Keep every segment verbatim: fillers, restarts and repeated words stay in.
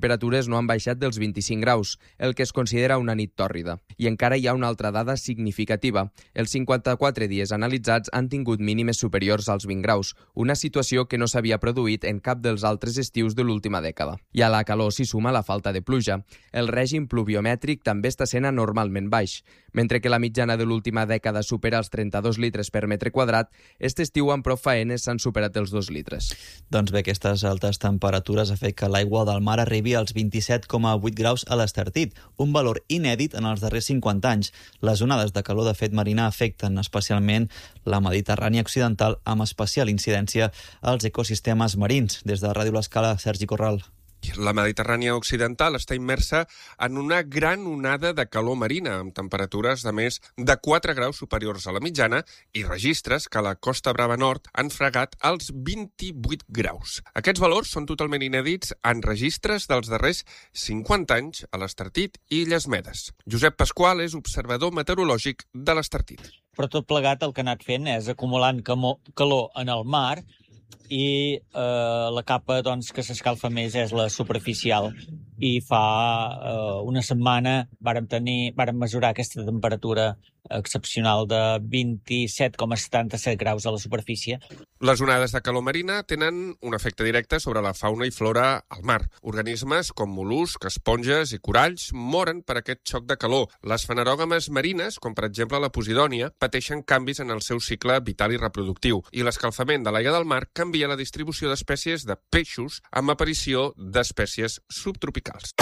temperatures no han baixat dels vint-i-cinc graus, el que es considera una nit tòrrida. I encara hi ha una altra dada significativa. Els cinquanta-quatre dies analitzats han tingut mínimes superiors als vint graus, una situació que no s'havia produït en cap dels altres estius de l'última dècada. I a la calor s'hi suma la falta de pluja. El règim pluviomètric també està sent anormalment baix. Mentre que la mitjana de l'última dècada supera els trenta-dos litres per metre quadrat, aquest estiu amb prou faenes s'han superat els dos litres. Doncs bé, aquestes altes temperatures han fet que l'aigua del mar arribi als vint-i-set coma vuit graus a l'Estartit, un valor inèdit en els darrers cinquanta anys. Les onades de calor de fet marina afecten especialment la Mediterrània occidental, amb especial incidència als ecosistemes marins. Des de Ràdio L'Escala, Sergi Corral. La Mediterrània occidental està immersa en una gran onada de calor marina, amb temperatures de més de quatre graus superiors a la mitjana i registres que a la Costa Brava Nord han fregat els vint-i-vuit graus. Aquests valors són totalment inèdits en registres dels darrers cinquanta anys a l'Estartit i Illes Medes. Josep Pasqual és observador meteorològic de l'Estartit. Però tot plegat el que ha anat fent és acumulant calor en el mar i eh, la capa doncs, que s'escalfa més és la superficial. I fa eh, una setmana vàrem tenir, vàrem mesurar aquesta temperatura excepcional de vint-i-set coma setanta-set graus a la superfície. Les onades de calor marina tenen un efecte directe sobre la fauna i flora al mar. Organismes com mol·luscs, esponges i coralls moren per aquest xoc de calor. Les fanerògames marines, com per exemple la posidònia, pateixen canvis en el seu cicle vital i reproductiu, i l'escalfament de l'aigua del mar canvia la distribució d'espècies de peixos amb aparició d'espècies subtropicals.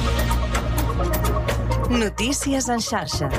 Notícies en xarxa.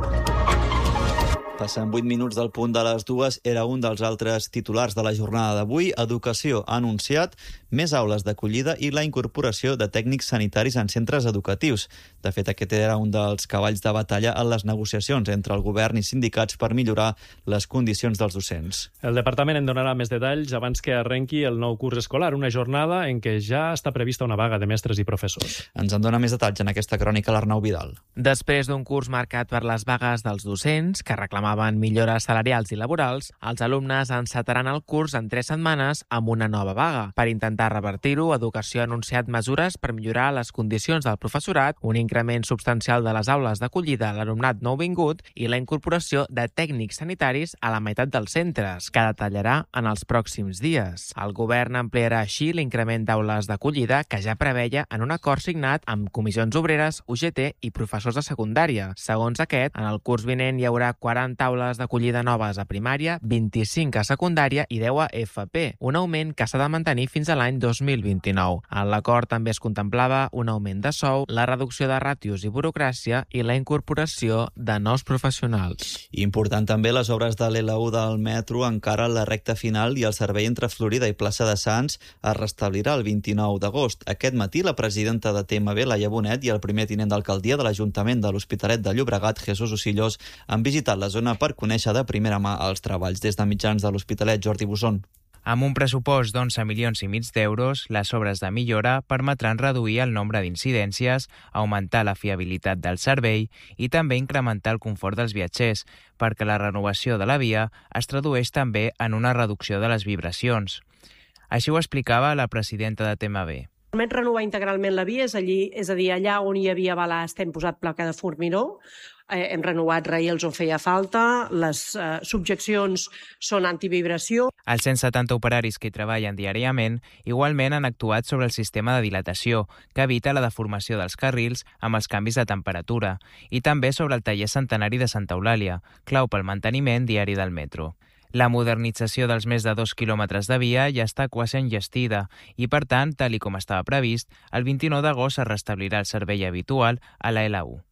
Passant vuit minuts del punt de les dues, era un dels altres titulars de la jornada d'avui. Educació ha anunciat més aules d'acollida i la incorporació de tècnics sanitaris en centres educatius. De fet, aquest era un dels cavalls de batalla en les negociacions entre el govern i sindicats per millorar les condicions dels docents. El departament en donarà més detalls abans que arrenqui el nou curs escolar, una jornada en què ja està prevista una vaga de mestres i professors. Ens en dona més detalls en aquesta crònica l'Arnau Vidal. Després d'un curs marcat per les vagues dels docents, que reclamaven millores salarials i laborals, els alumnes encetaran el curs en tres setmanes amb una nova vaga. Per intentar revertir-ho, Educació ha anunciat mesures per millorar les condicions del professorat, un increment substancial de les aules d'acollida a l'alumnat nouvingut i la incorporació de tècnics sanitaris a la meitat dels centres, que detallarà en els pròxims dies. El govern ampliarà així l'increment d'aules d'acollida que ja preveia en un acord signat amb comissions obreres, U G T i professors de secundària. Segons aquest, en el curs vinent hi haurà quaranta aules d'acollida noves a primària, vint-i-cinc a secundària i deu a F P, un augment que s'ha de mantenir fins a l'any dos mil vint-i-nou. En l'acord també es contemplava un augment de sou, la reducció de ràtios i burocràcia i la incorporació de nous professionals. Important també les obres de l'L u del metro encara en la recta final i el servei entre Florida i Plaça de Sants es restablirà el vint-i-nou d'agost. Aquest matí la presidenta de T M B, Laia Bonet, i el primer tinent d'alcaldia de l'Ajuntament de l'Hospitalet de Llobregat, Jesús Osillos, han visitat la zona per conèixer de primera mà els treballs. Des de mitjans de l'Hospitalet, Jordi Busson. Amb un pressupost d'onze milions i mig d'euros, les obres de millora permetran reduir el nombre d'incidències, augmentar la fiabilitat del servei i també incrementar el confort dels viatgers, perquè la renovació de la via es tradueix també en una reducció de les vibracions. Així ho explicava la presidenta de T M B. Permet renovar integralment la via, és, allí, és a dir, allà on hi havia balast hem posat placa de formigó, eh, hem renovat rails on feia falta, les eh, subjeccions són antivibració. Els cent setanta operaris que hi treballen diàriament igualment han actuat sobre el sistema de dilatació, que evita la deformació dels carrils amb els canvis de temperatura, i també sobre el taller centenari de Santa Eulàlia, clau pel manteniment diari del metro. La modernització dels més de dos quilòmetres de via ja està quasi enllestida i, per tant, tal i com estava previst, el vint-i-nou d'agost es restablirà el servei habitual a la L u.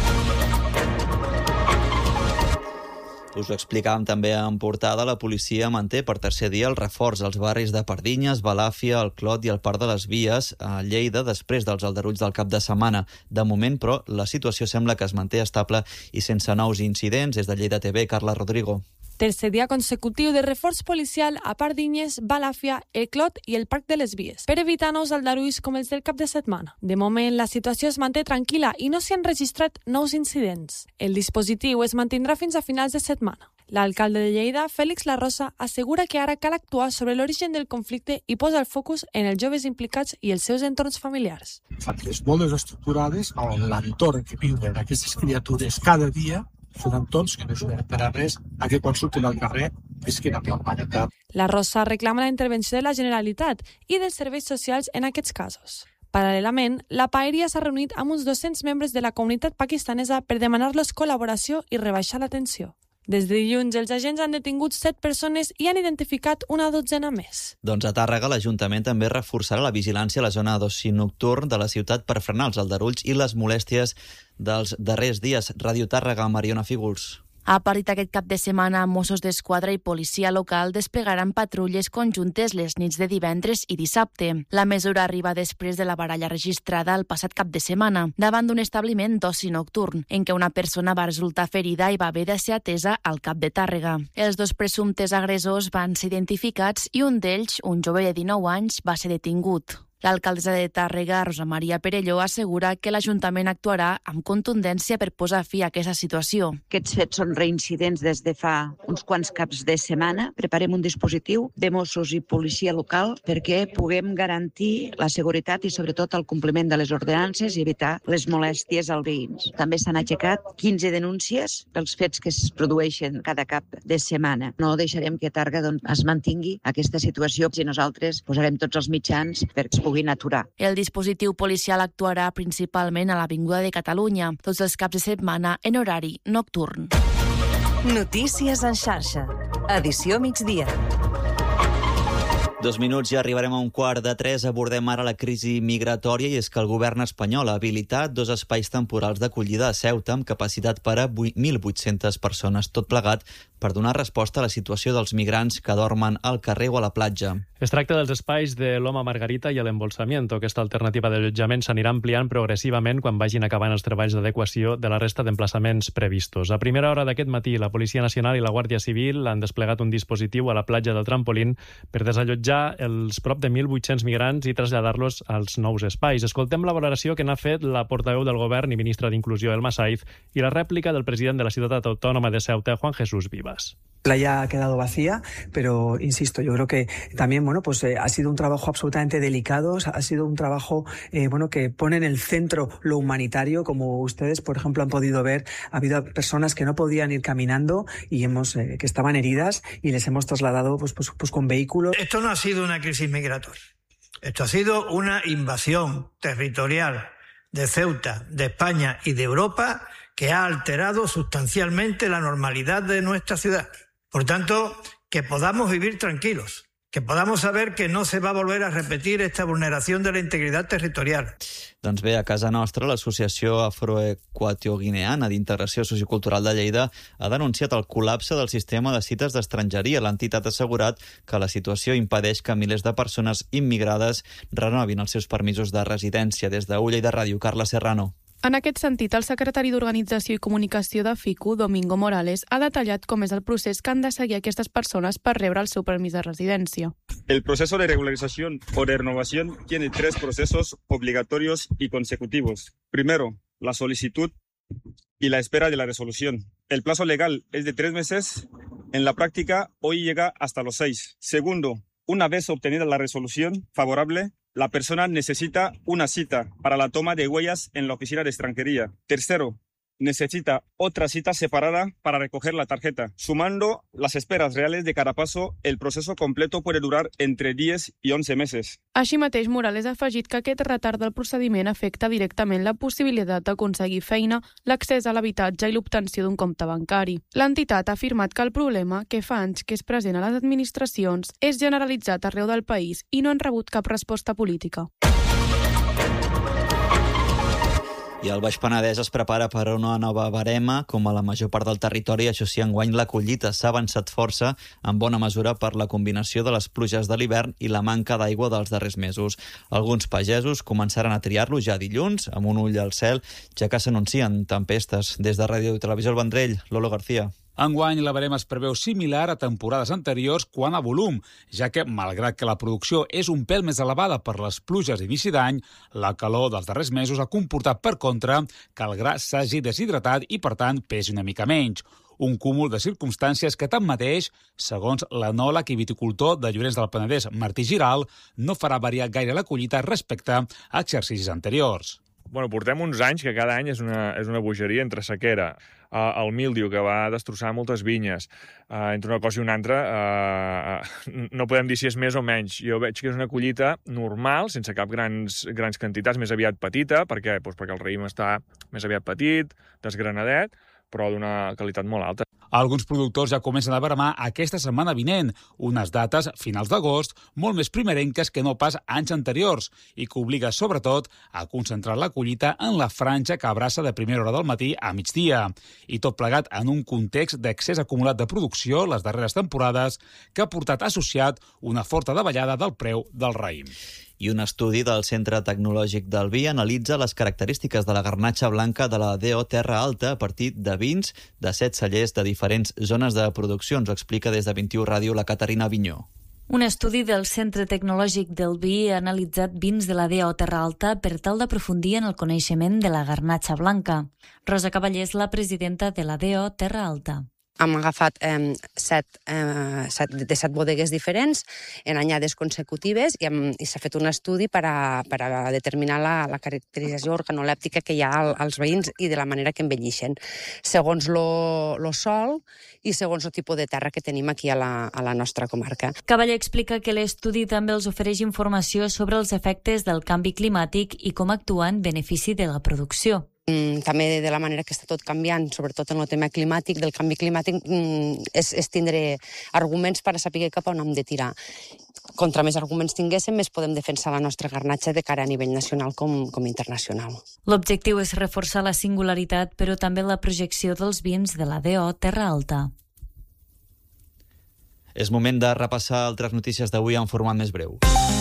Us ho explicàvem també en portada, la policia manté per tercer dia el reforç als barris de Pardinyes, Balàfia, el Clot i el Parc de les Vies a Lleida després dels aldarulls del cap de setmana. De moment, però, la situació sembla que es manté estable i sense nous incidents. Des de Lleida T V, Carla Rodrigo. Tercer dia consecutiu de reforç policial a Pardinyes, Balàfia, el Clot i el Parc de les Vies, per evitar nous aldarulls com els del cap de setmana. De moment, la situació es manté tranquil·la i no s'hi han registrat nous incidents. El dispositiu es mantindrà fins a finals de setmana. L'alcalde de Lleida, Félix Larrosa, assegura que ara cal actuar sobre l'origen del conflicte i posa el focus en els joves implicats i els seus entorns familiars. Famílies molt desestructurades, on l'entorn que viuen aquestes criatures cada dia són entorns que no ajuden per a res a que quan surten al carrer visquin amb normalitat. Larrosa reclama la intervenció de la Generalitat i dels serveis socials en aquests casos. Paral·lelament, la Paeria s'ha reunit amb uns dos-cents membres de la comunitat pakistanesa per demanar-los col·laboració i rebaixar la tensió. Des de dilluns, els agents han detingut set persones i han identificat una dotzena més. Doncs a Tàrrega, l'Ajuntament també reforçarà la vigilància a la zona d'oci nocturn de la ciutat per frenar els aldarulls i les molèsties dels darrers dies. Ràdio Tàrrega, Mariona Fígols. A partir d'aquest cap de setmana, Mossos d'Esquadra i policia local desplegaran patrulles conjuntes les nits de divendres i dissabte. La mesura arriba després de la baralla registrada el passat cap de setmana davant d'un establiment d'oci nocturn, en què una persona va resultar ferida i va haver de ser atesa al CAP de Tàrrega. Els dos presumptes agressors van ser identificats i un d'ells, un jove de dinou anys, va ser detingut. L'alcaldessa de Tàrrega, Rosa Maria Perelló, assegura que l'Ajuntament actuarà amb contundència per posar fi a aquesta situació. Aquests fets són reincidents des de fa uns quants caps de setmana. Preparem un dispositiu de Mossos i policia local perquè puguem garantir la seguretat i sobretot el compliment de les ordenances i evitar les molèsties als veïns. També s'han aixecat quinze denúncies pels fets que es produeixen cada cap de setmana. No deixarem que Tàrrega doncs, es mantingui aquesta situació i nosaltres posarem tots els mitjans perquè es puguin aturar. El dispositiu policial actuarà principalment a l'Avinguda de Catalunya, tots els caps de setmana en horari nocturn. Notícies en xarxa. Edició migdia. Dos minuts i arribarem a un quart de tres. Abordem ara la crisi migratòria i és que el govern espanyol ha habilitat dos espais temporals d'acollida a Ceuta amb capacitat per a mil vuit-centes persones, tot plegat per donar resposta a la situació dels migrants que dormen al carrer o a la platja. Es tracta dels espais de l'Oma Margarita i l'Embolsamiento. Aquesta alternativa d'allotjament s'anirà ampliant progressivament quan vagin acabant els treballs d'adequació de la resta d'emplaçaments previstos. A primera hora d'aquest matí, la Policia Nacional i la Guàrdia Civil han desplegat un dispositiu a la platja del Trampolín per desallotjar els prop de mil vuit-cents migrants i traslladar-los als nous espais. Escoltem la valoració que n'ha fet la portaveu del govern i ministra d'Inclusió, Elma Saiz, i la rèplica del president de la ciutat autònoma de Ceuta, Juan Jesús Vivas. La playa ha quedado vacía, pero insisto, yo creo que también, bueno, pues eh, ha sido un trabajo absolutamente delicado, ha sido un trabajo, eh, bueno, que pone en el centro lo humanitario, como ustedes, por ejemplo, han podido ver. Ha habido personas que no podían ir caminando y hemos, eh, que estaban heridas y les hemos trasladado, pues, pues, pues con vehículos. Esto no ha sido una crisis migratoria. Esto ha sido una invasión territorial de Ceuta, de España y de Europa que ha alterado sustancialmente la normalidad de nuestra ciudad. Por tanto, que podamos vivir tranquilos, que podamos saber que no se va a volver a repetir esta vulneración de la integridad territorial. Doncs bé, a casa nostra, l'Associació Afroequatoguineana d'Integració Sociocultural de Lleida ha denunciat el col·lapse del sistema de cites d'estrangeria. L'entitat ha assegurat que la situació impedeix que milers de persones immigrades renovin els seus permisos de residència. Des de Lleida Ràdio, Carla Serrano. En aquest sentit, el secretari d'Organització i Comunicació de FICU, Domingo Morales, ha detallat com és el procés que han de seguir aquestes persones per rebre el seu permís de residència. El proceso de regularización o de renovación tiene tres procesos obligatorios y consecutivos. Primero, la solicitud y la espera de la resolución. El plazo legal es de tres meses. En la práctica, hoy llega hasta los seis. Segundo, una vez obtenida la resolución favorable, la persona necesita una cita para la toma de huellas en la oficina de extranjería. Tercero, necesita otra cita separada para recoger la tarjeta. Sumando las esperas reales de cada paso, el proceso completo puede durar entre diez y once meses. Així mateix, Morales ha afegit que aquest retard del procediment afecta directament la possibilitat d'aconseguir feina, l'accés a l'habitatge i l'obtenció d'un compte bancari. L'entitat ha afirmat que el problema, que fa anys que és present a les administracions, és generalitzat arreu del país i no han rebut cap resposta política. I el Baix Penedès es prepara per a una nova barema, com a la major part del territori. Això sí, enguany la collita s'ha avançat força, en bona mesura per la combinació de les pluges de l'hivern i la manca d'aigua dels darrers mesos. Alguns pagesos començaran a triar-lo ja dilluns, amb un ull al cel, ja que s'anuncien tempestes. Des de Ràdio i Televisió El Vendrell, Lolo García. Enguany la barema es preveu similar a temporades anteriors quant a volum, ja que, malgrat que la producció és un pèl més elevada per les pluges d'inici d'any, la calor dels darrers mesos ha comportat, per contra, que el gra s'hagi deshidratat i, per tant, pesi una mica menys. un cúmul de circumstàncies que, tanmateix, segons l'enòleg i viticultor de Llorenç del Penedès, Martí Giral, no farà variar gaire la collita respecte a exercicis anteriors. Bueno, portem uns anys que cada any és una, és una bogeria entre sequera, uh, el míldiu, que va destrossar moltes vinyes, uh, entre una cosa i una altra, uh, no podem dir si és més o menys. Jo veig que és una collita normal, sense cap grans, grans quantitats, més aviat petita. Per què? Pues perquè el raïm està més aviat petit, desgranadet, però d'una qualitat molt alta. Alguns productors ja comencen a bramar aquesta setmana vinent, unes dates, finals d'agost, molt més primerenques que no pas anys anteriors i que obliga, sobretot, a concentrar la collita en la franja que abraça de primera hora del matí a migdia. I tot plegat en un context d'excés acumulat de producció les darreres temporades que ha portat associat una forta davallada del preu del raïm. I un estudi del Centre Tecnològic del Vi analitza les característiques de la garnatxa blanca de la D O Terra Alta a partir de vins de set cellers de diferents zones de producció. Ens ho explica des de vint-i-u Ràdio la Caterina Vinyó. Un estudi del Centre Tecnològic del Vi ha analitzat vins de la D O Terra Alta per tal d'aprofundir en el coneixement de la garnatxa blanca. Rosa Cavallé és la presidenta de la D O Terra Alta. Hem agafat eh, set, eh, set, de set bodegues diferents en anyades consecutives i, hem, i s'ha fet un estudi per a, per a determinar la, la caracterització organolèptica que hi ha al, als veïns i de la manera que envellixen, segons lo, lo sol i segons el tipus de terra que tenim aquí a la, a la nostra comarca. Cavallé explica que l'estudi també els ofereix informació sobre els efectes del canvi climàtic i com actuar en benefici de la producció. També de la manera que està tot canviant, sobretot en el tema climàtic, del canvi climàtic, és, és tindre arguments per a saber cap on hem de tirar. Contra més arguments tinguéssim, més podem defensar la nostra garnatxa de cara a nivell nacional com, com internacional. L'objectiu és reforçar la singularitat, però també la projecció dels vins de la D O Terra Alta. És moment de repassar altres notícies d'avui en format més breu.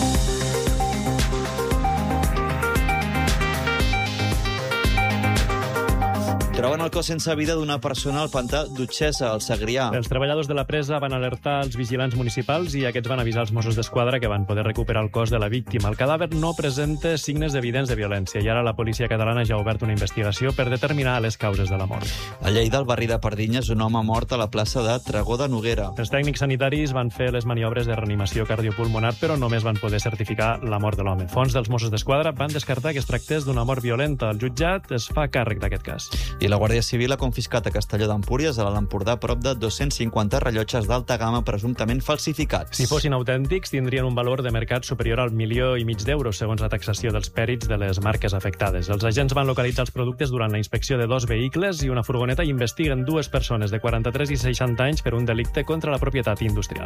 Troben el cos sense vida d'una persona al pantà d'Utxessa, al Segrià. Els treballadors de la presa van alertar els vigilants municipals i aquests van avisar els Mossos d'Esquadra que van poder recuperar el cos de la víctima. El cadàver no presenta signes evidents de violència i ara la policia catalana ja ha obert una investigació per determinar les causes de la mort. A Lleida, al barri de Pardinyes, un home mort a la plaça de Tregó de Noguera. Els tècnics sanitaris van fer les maniobres de reanimació cardiopulmonar, però només van poder certificar la mort de l'home. Fonts dels Mossos d'Esquadra van descartar que es tractés d'una mort violenta. El jutjat es fa càrrec d'aquest cas. I la Guàrdia Civil ha confiscat a Castelló d'Empúries, a l'Alt Empordà, prop de dos-cents cinquanta rellotges d'alta gamma presumptament falsificats. Si fossin autèntics, tindrien un valor de mercat superior al milió i mig d'euros, segons la taxació dels pèrits de les marques afectades. Els agents van localitzar els productes durant la inspecció de dos vehicles i una furgoneta i investiguen dues persones de quaranta-tres i seixanta anys per un delicte contra la propietat industrial.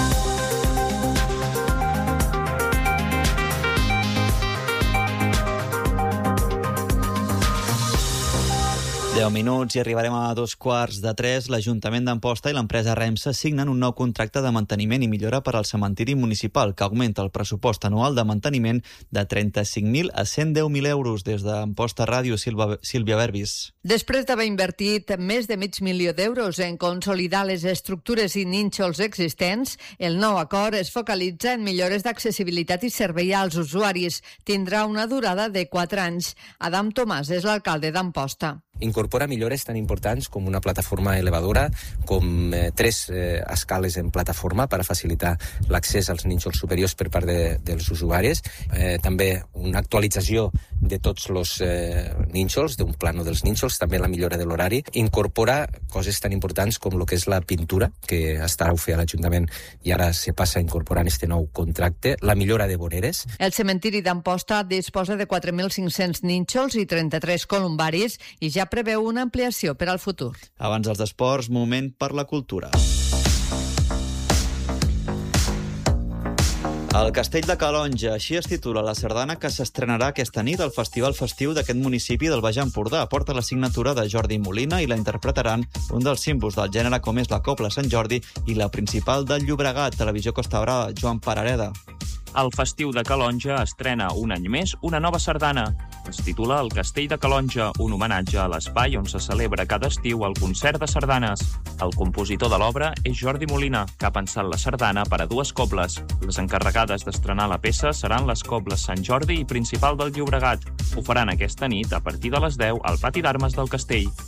deu minuts i arribarem a dos quarts de tres. L'Ajuntament d'Amposta i l'empresa Remsa signen un nou contracte de manteniment i millora per al cementiri municipal que augmenta el pressupost anual de manteniment de trenta-cinc mil a cent deu mil euros. Des d'Amposta Ràdio, Silva, Sílvia Verbis. Després d'haver invertit més de mig milió d'euros en consolidar les estructures i nínxols existents, el nou acord es focalitza en millores d'accessibilitat i servei als usuaris. Tindrà una durada de quatre anys. Adam Tomàs és l'alcalde d'Amposta. Incorpora millores tan importants com una plataforma elevadora, com eh, tres eh, escales en plataforma per a facilitar l'accés als nínxols superiors per part de, dels usuaris. Eh, també una actualització de tots els eh, nínxols, d'un plano dels nínxols, també la millora de l'horari. Incorpora coses tan importants com el que és la pintura, que està a fer a l'Ajuntament i ara se passa a incorporar en este nou contracte, la millora de voreres. El cementiri d'Amposta disposa de quatre mil cinc-cents nínxols i trenta-tres columbaris i ja preveu una ampliació per al futur. Abans dels esports, moment per la cultura. El Castell de Calonge, així es titula la sardana que s'estrenarà aquesta nit al Festival Festiu d'aquest municipi del Baix Empordà. Porta la signatura de Jordi Molina i la interpretaran un dels símbols del gènere com és la Cobla Sant Jordi i la principal del Llobregat, Televisió Costa Brava, Joan Parareda. El Festiu de Calonge estrena un any més una nova sardana. Es titula El Castell de Calonge, un homenatge a l'espai on se celebra cada estiu el concert de sardanes. El compositor de l'obra és Jordi Molina, que ha pensat la sardana per a dues cobles. Les encarregades d'estrenar la peça seran les cobles Sant Jordi i Principal del Llobregat. Ho faran aquesta nit a partir de les deu al pati d'armes del castell.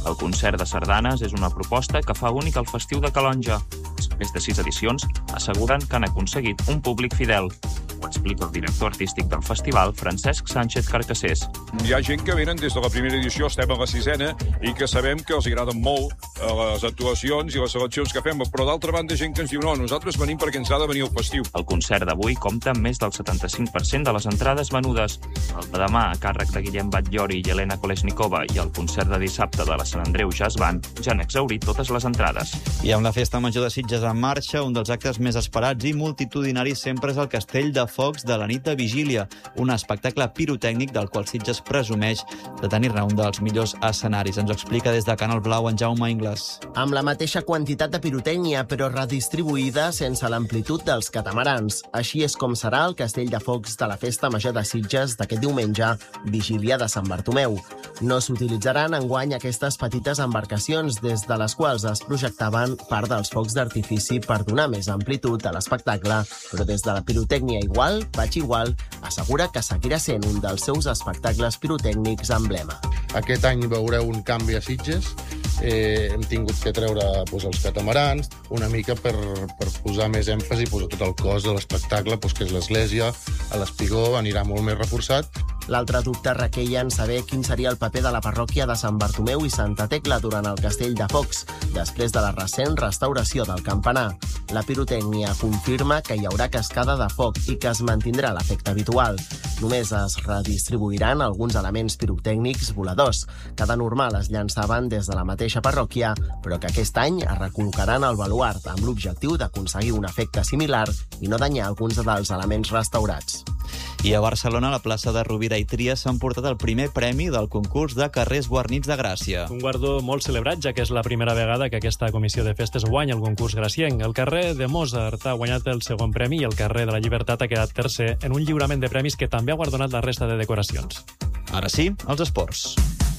El concert de sardanes és una proposta que fa únic el festiu de Calonge. Més de sis edicions asseguren que han aconseguit un públic fidel. Ho explica el director artístic del festival, Francesc Sánchez Carcassés. Hi ha gent que venen des de la primera edició, estem a la sisena, i que sabem que els agraden molt les actuacions i les seleccions que fem, però d'altra banda gent que ens diu no, nosaltres venim perquè ens ha de venir el festiu. El concert d'avui compta amb més del setanta-cinc per cent de les entrades venudes. El de demà, a càrrec de Guillem Batllori i Helena Kolesnikova, i el concert de dissabte de la Sant Andreu Jazz Band ja han exhaurit totes les entrades. I amb la Festa Major de Sitges en marxa, un dels actes més esperats i multitudinaris sempre és el Castell de Focs de la nit de Vigília, un espectacle pirotècnic del qual Sitges presumeix de tenir-ne un dels millors escenaris. Ens ho explica des de Canal Blau en Jaume Ingles. Amb la mateixa quantitat de pirotècnia, però redistribuïda sense l'amplitud dels catamarans. Així és com serà el Castell de Focs de la Festa Major de Sitges d'aquest diumenge, Vigília de Sant Bartomeu. No s'utilitzaran enguany aquestes petites embarcacions des de les quals es projectaven part dels focs d'artifici per donar més amplitud a l'espectacle, però des de la pirotècnia igual, Vaig Igual assegura que seguirà sent un dels seus espectacles pirotècnics emblema. Aquest any veureu un canvi a Sitges. Eh, hem tingut que treure doncs, els catamarans, una mica per, per posar més èmfasi doncs, a tot el cos de l'espectacle, doncs, que és l'església, a l'espigó, anirà molt més reforçat. L'altre dubte requeia en saber quin seria el paper de la parròquia de Sant Bartomeu i Santa Tecla durant el Castell de Focs, després de la recent restauració del campanar. La pirotècnia confirma que hi haurà cascada de foc i que es mantindrà l'efecte habitual. Només es redistribuiran alguns elements pirotècnics voladors, que de normal es llançaven des de la mateixa parròquia, però que aquest any es recol·locaran al baluart amb l'objectiu d'aconseguir un efecte similar i no danyar alguns dels elements restaurats. I a Barcelona, a la plaça de Rovira i Trias, s'han portat el primer premi del concurs de carrers guarnits de Gràcia. Un guardó molt celebrat, ja que és la primera vegada que aquesta comissió de festes guanya el concurs gracienc. El carrer de Mozart ha guanyat el segon premi i el carrer de la Llibertat ha quedat tercer en un lliurament de premis que també ha guardonat la resta de decoracions. Ara sí, els esports.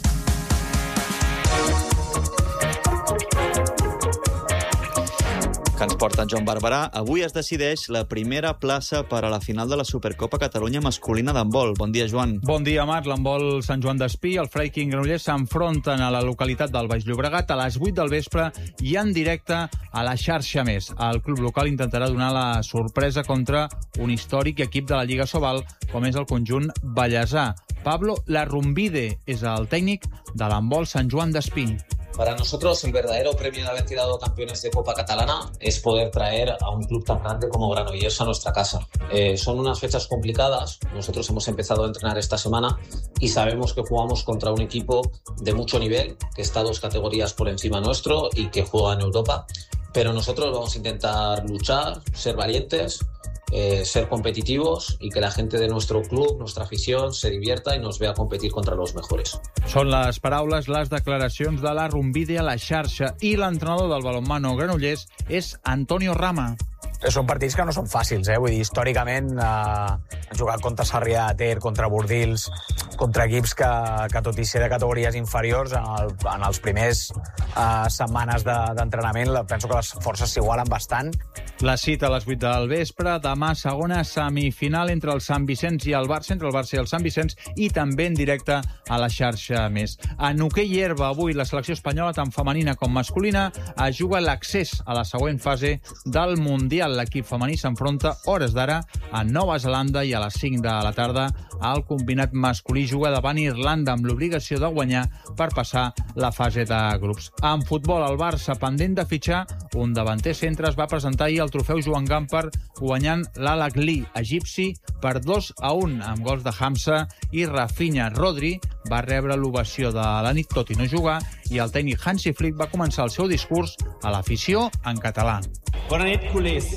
Que ens porta Joan Barberà. Avui es decideix la primera plaça per a la final de la Supercopa Catalunya masculina d'handbol. Bon dia, Joan. Bon dia, Marc. L'handbol Sant Joan d'Espí i el Freiking Granollers s'enfronten a la localitat del Baix Llobregat a les vuit del vespre i en directe a la xarxa més. El club local intentarà donar la sorpresa contra un històric equip de la Lliga Sobal, com és el conjunt ballesà. Pablo Larrumbide és el tècnic de l'handbol Sant Joan d'Espí. Para nosotros el verdadero premio de haber quedado campeones de Copa Catalana es poder traer a un club tan grande como Granollers a nuestra casa. Eh, son unas fechas complicadas, nosotros hemos empezado a entrenar esta semana y sabemos que jugamos contra un equipo de mucho nivel, que está dos categorías por encima nuestro y que juega en Europa, pero nosotros vamos a intentar luchar, ser valientes, Eh, ser competitivos y que la gente de nuestro club, nuestra afición, se divierta y nos vea competir contra los mejores. Són les paraules, les declaracions de Larrumbide a la xarxa i l'entrenador del balonmano Granollers és Antonio Rama. Són partits que no són fàcils, eh? Vull dir, històricament eh, han jugat contra Sarrià de Ter, contra Bordils, contra equips que, que tot i ser de categories inferiors, en, el, en els primers eh, setmanes d'entrenament, de, penso que les forces s'igualen bastant. La cita a les vuit del vespre, demà segona semifinal entre el Sant Vicenç i el Barça, entre el Barça i el Sant Vicenç, i també en directe a la xarxa més. En hoquei herba, avui la selecció espanyola, tant femenina com masculina, es juga l'accés a la següent fase del Mundial. L'equip femení s'enfronta hores d'ara a Nova Zelanda i a les cinc de la tarda el combinat masculí juga davant Irlanda amb l'obligació de guanyar per passar la fase de grups. En futbol, el Barça, pendent de fitxar un davanter centre, es va presentar ahir el trofeu Joan Gamper guanyant l'Al-Ahly egipci per dos a un amb gols de Hamza i Rafinha. Rodri va rebre l'ovació de la nit tot i no jugar i el tècnic Hansi Flick va començar el seu discurs a l'afició en català. Bona nit, culers.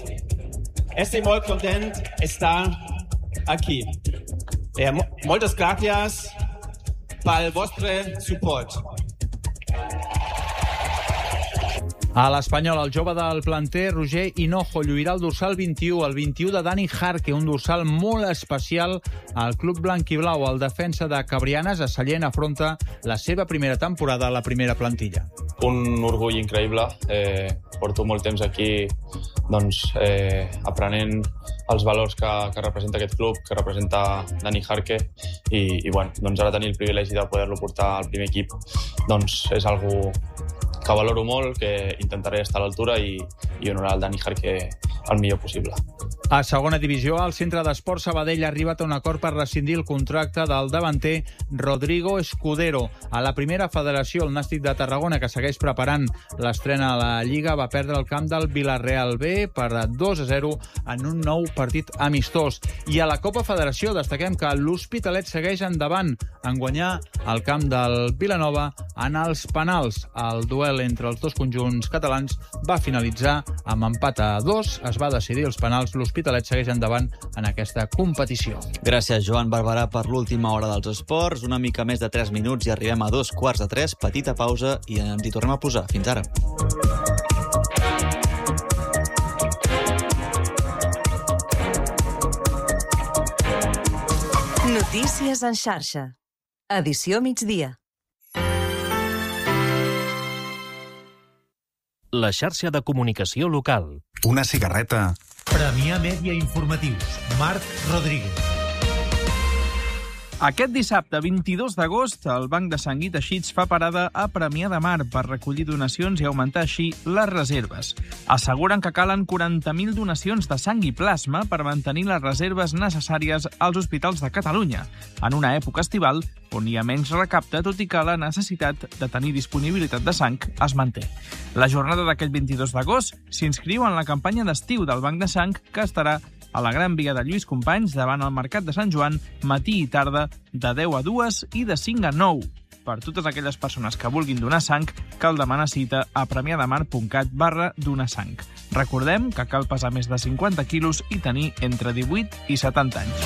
Estic molt content d'estar aquí. Eh, moltes gràcies pel vostre suport. A l'Espanyol, el jove del planter, Roger Hinojo, lluirà el dorsal vint-i-u, el vint-i-u de Dani Jarque, un dorsal molt especial al club blanquiblau. El defensa de Cabrianes, a Sallent, afronta la seva primera temporada a la primera plantilla. Un orgull increïble. Eh, porto molt temps aquí doncs, eh, aprenent els valors que, que representa aquest club, que representa Dani Jarque, i, i bueno, doncs ara tenir el privilegi de poder-lo portar al primer equip doncs és algo que valoro molt, que intentaré estar a l'altura i, i honorar el Dani Jarque el millor possible. A segona divisió, el Centre d'Esport Sabadell ha arribat a un acord per rescindir el contracte del davanter Rodrigo Escudero. A la primera federació, el Nàstic de Tarragona, que segueix preparant l'estrena a la Lliga, va perdre el camp del Villarreal B per dos a zero en un nou partit amistós. I a la Copa Federació destaquem que l'Hospitalet segueix endavant en guanyar el camp del Vilanova en els penals. El duel entre els dos conjunts catalans va finalitzar amb empat a dos. Es va decidir els penals. L'Hospitalet segueix endavant en aquesta competició. Gràcies, Joan Barberà, per l'última hora dels esports. Una mica més de tres minuts i arribem a dos quarts de tres. Petita pausa i ens hi tornem a posar. Fins ara. Notícies en xarxa. Edició migdia. La xarxa de comunicació local. Una cigarreta. Premià Mèdia Informatius. Marc Rodríguez. Aquest dissabte, vint-i-dos d'agost, el Banc de Sang i Teixits fa parada a Premià de Mar per recollir donacions i augmentar així les reserves. Asseguren que calen quaranta mil donacions de sang i plasma per mantenir les reserves necessàries als hospitals de Catalunya, en una època estival on hi ha menys recapte, tot i que la necessitat de tenir disponibilitat de sang es manté. La jornada d'aquest vint-i-dos d'agost s'inscriu en la campanya d'estiu del Banc de Sang, que estarà a la Gran Via de Lluís Companys, davant el Mercat de Sant Joan, matí i tarda, de deu a dues i de cinc a nou. Per totes aquelles persones que vulguin donar sang, cal demanar cita a premiadamar.cat barra donar sang. Recordem que cal pesar més de cinquanta quilos i tenir entre divuit i setanta anys.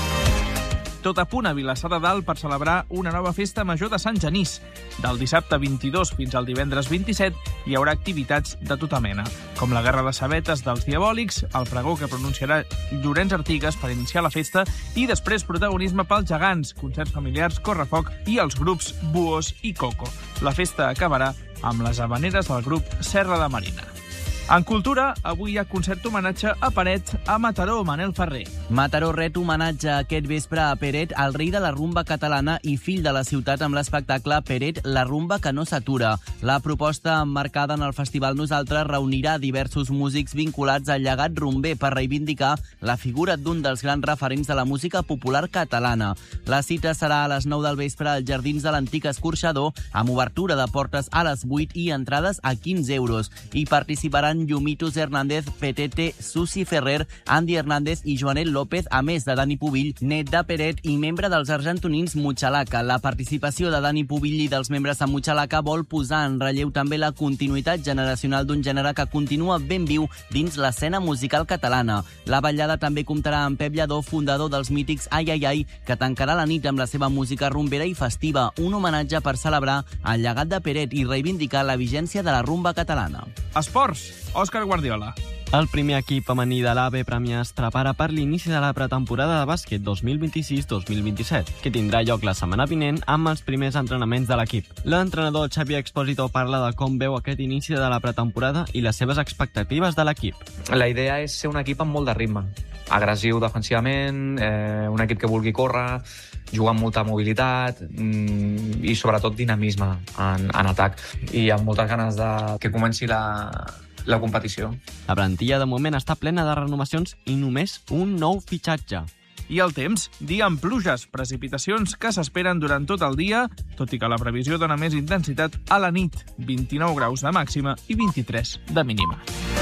Tot a punt a Vilassar de Dalt per celebrar una nova festa major de Sant Genís. Del dissabte vint-i-dos fins al divendres vint-i-set hi haurà activitats de tota mena, com la guerra de sabetes dels diabòlics, el pregó que pronunciarà Llorenç Artigas per iniciar la festa i després protagonisme pels gegants, concerts familiars, correfoc i els grups Buos i Coco. La festa acabarà amb les habaneres del grup Serra de Marina. En cultura, avui hi ha concert homenatge a Peret a Mataró, Manel Ferrer. Mataró ret homenatge aquest vespre a Peret, el rei de la rumba catalana i fill de la ciutat, amb l'espectacle Peret, la rumba que no s'atura. La proposta emmarcada en el Festival Nosaltres reunirà diversos músics vinculats al llegat rumber per reivindicar la figura d'un dels grans referents de la música popular catalana. La cita serà a les nou del vespre als jardins de l'antic escorxador, amb obertura de portes a les vuit i entrades a quinze euros. Hi participaran Llumitos Hernández, Petete, Susi Ferrer, Andy Hernández i Joanet López, a més de Dani Pubill, net de Peret i membre dels argentonins Muchalaca. La participació de Dani Pubill i dels membres de Muchalaca vol posar en relleu també la continuïtat generacional d'un gènere que continua ben viu dins l'escena musical catalana. La ballada també comptarà amb Pep Lladó, fundador dels mítics Ai Ai Ai, que tancarà la nit amb la seva música rumbera i festiva, un homenatge per celebrar el llegat de Peret i reivindicar la vigència de la rumba catalana. Esports. Òscar Guardiola. El primer equip femení de l'A B Premià es prepara per l'inici de la pretemporada de bàsquet dos mil vint-i-sis dos mil vint-i-set, que tindrà lloc la setmana vinent amb els primers entrenaments de l'equip. L'entrenador Xavi Expósito parla de com veu aquest inici de la pretemporada i les seves expectatives de l'equip. La idea és ser un equip amb molt de ritme, agressiu defensivament, eh, un equip que vulgui córrer, jugar amb molta mobilitat mm, i sobretot dinamisme en, en atac. I amb moltes ganes de que comenci la, la competició. La plantilla de moment està plena de renovacions i només un nou fitxatge. I el temps, dia amb pluges, precipitacions que s'esperen durant tot el dia, tot i que la previsió dona més intensitat a la nit, vint-i-nou graus de màxima i vint-i-tres de mínima.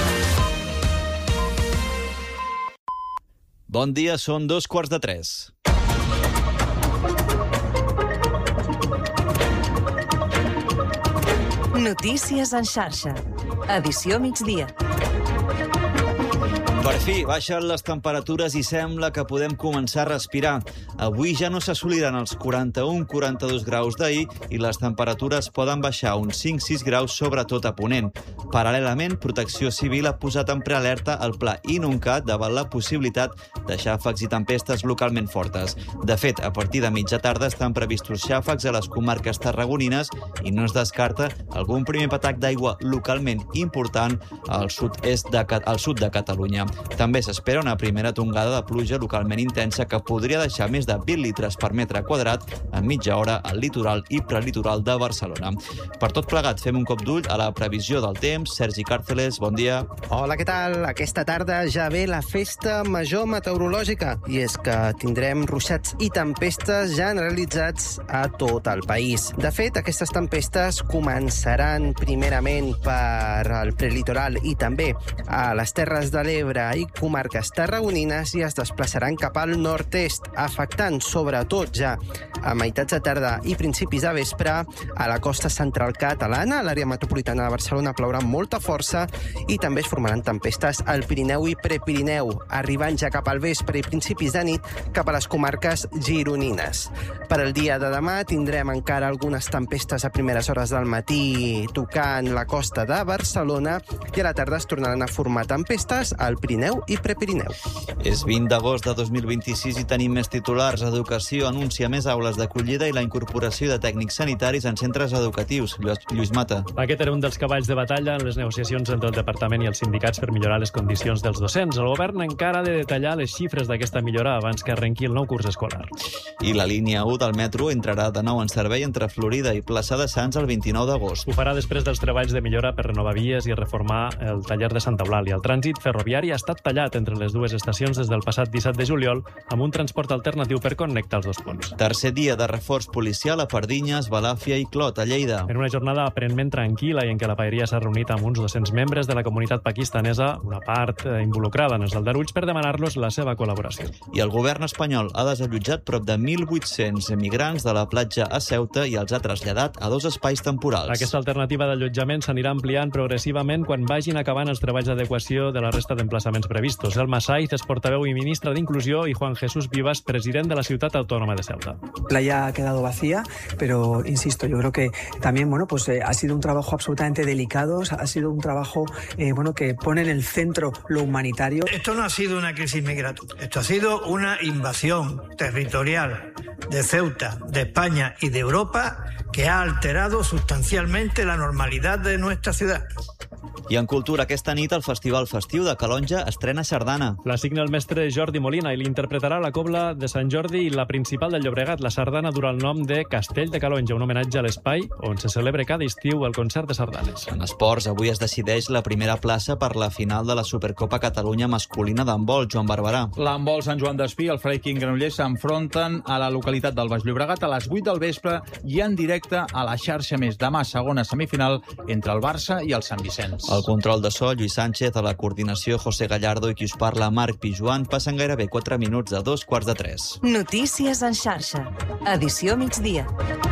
Bon dia, són dos quarts de tres. Notícies en xarxa. Edició migdia. Per fi, baixen les temperatures i sembla que podem començar a respirar. Avui ja no s'assoliran els quaranta-un quaranta-dos graus d'ahir i les temperatures poden baixar uns cinc sis graus, sobretot a Ponent. Paral·lelament, Protecció Civil ha posat en prealerta el Pla Inuncat davant la possibilitat de xàfecs i tempestes localment fortes. De fet, a partir de mitja tarda estan previstos xàfecs a les comarques tarragonines i no es descarta algun primer patac d'aigua localment important al sud-est de, al sud de Catalunya. També s'espera una primera tongada de pluja localment intensa que podria deixar més de vint litres per metre quadrat en mitja hora al litoral i prelitoral de Barcelona. Per tot plegat, fem un cop d'ull a la previsió del temps. Sergi Càrceles, bon dia. Hola, què tal? Aquesta tarda ja ve la festa major meteorològica i és que tindrem ruixats i tempestes generalitzats a tot el país. De fet, aquestes tempestes començaran primerament per al prelitoral i també a les Terres de l'Ebre i comarques tarragonines i es desplaçaran cap al nord-est, afectant sobretot ja a meitats de tarda i principis de vespre a la costa central catalana. A l'àrea metropolitana de Barcelona plourà amb molta força i també es formaran tempestes al Pirineu i Prepirineu, arribant ja cap al vespre i principis de nit cap a les comarques gironines. Per al dia de demà tindrem encara algunes tempestes a primeres hores del matí tocant la costa de Barcelona i a la tarda es tornaran a formar tempestes al Pirineu i Prepirineu. És vint d'agost de dos mil vint-i-sis i tenim més titulars. Educació anuncia més aules d'acollida i la incorporació de tècnics sanitaris en centres educatius. Lluís Mata. Aquest era un dels cavalls de batalla en les negociacions entre el departament i els sindicats per millorar les condicions dels docents. El govern encara ha de detallar les xifres d'aquesta millora abans que arrenqui el nou curs escolar. I la línia u del metro entrarà de nou en servei entre Florida i Plaça de Sants el vint-i-nou d'agost. Ho farà després dels treballs de millora per renovar vies i reformar el taller de Santa Eulàlia. El trànsit ferroviari ha estat tallat entre les dues estacions des del passat disset de juliol amb un transport alternatiu per connectar els dos punts. Tercer dia de reforç policial a Pardinyes, Balàfia i Clot, a Lleida. En una jornada aparentment tranquil·la i en què la paeria s'ha reunit amb uns dos-cents membres de la comunitat pakistanesa, una part involucrada en els aldarulls, per demanar-los la seva col·laboració. I el govern espanyol ha desallotjat prop de mil vuit-cents migrants de la platja a Ceuta i els ha traslladat a dos espais temporals. Aquesta alternativa d'allotjament s'anirà ampliant progressivament quan vagin acabant els treballs d'adequació de la resta d'emplaçaments previstos. Elma Saiz és portaveu i ministra d'Inclusió i Juan Jesús Vivas, president de la ciutat autònoma de Ceuta. La playa ha quedado vacía, pero insisto, yo creo que también bueno, pues, eh, ha sido un trabajo absolutamente delicado, ha sido un trabajo eh, bueno, que pone en el centro lo humanitario. Esto no ha sido una crisis migratoria, esto ha sido una invasión territorial de Ceuta, de España y de Europa que ha alterado sustancialmente la normalidad de nuestra ciudad. I en cultura, aquesta nit el Festival Festiu de Calonja estrena sardana. La signa el mestre Jordi Molina i l'interpretarà la Cobla de Sant Jordi i la principal del Llobregat. La sardana durà el nom de Castell de Calonja, un homenatge a l'espai on se celebra cada estiu el concert de sardanes. En esports, avui es decideix la primera plaça per la final de la Supercopa Catalunya masculina d'handbol. Joan Barberà. L'handbol Sant Joan d'Espí i el Freiking Granollers s'enfronten a la localitat del Baix Llobregat a les vuit del vespre i en directe a la xarxa més. Demà, segona semifinal entre el Barça i el Sant Vicenç. El control de so, Lluís Sánchez, a la coordinació, José Gallardo, i qui us parla, Marc Pijuan, passen gairebé quatre minuts de dos quarts de tres. Notícies en xarxa. Edició migdia.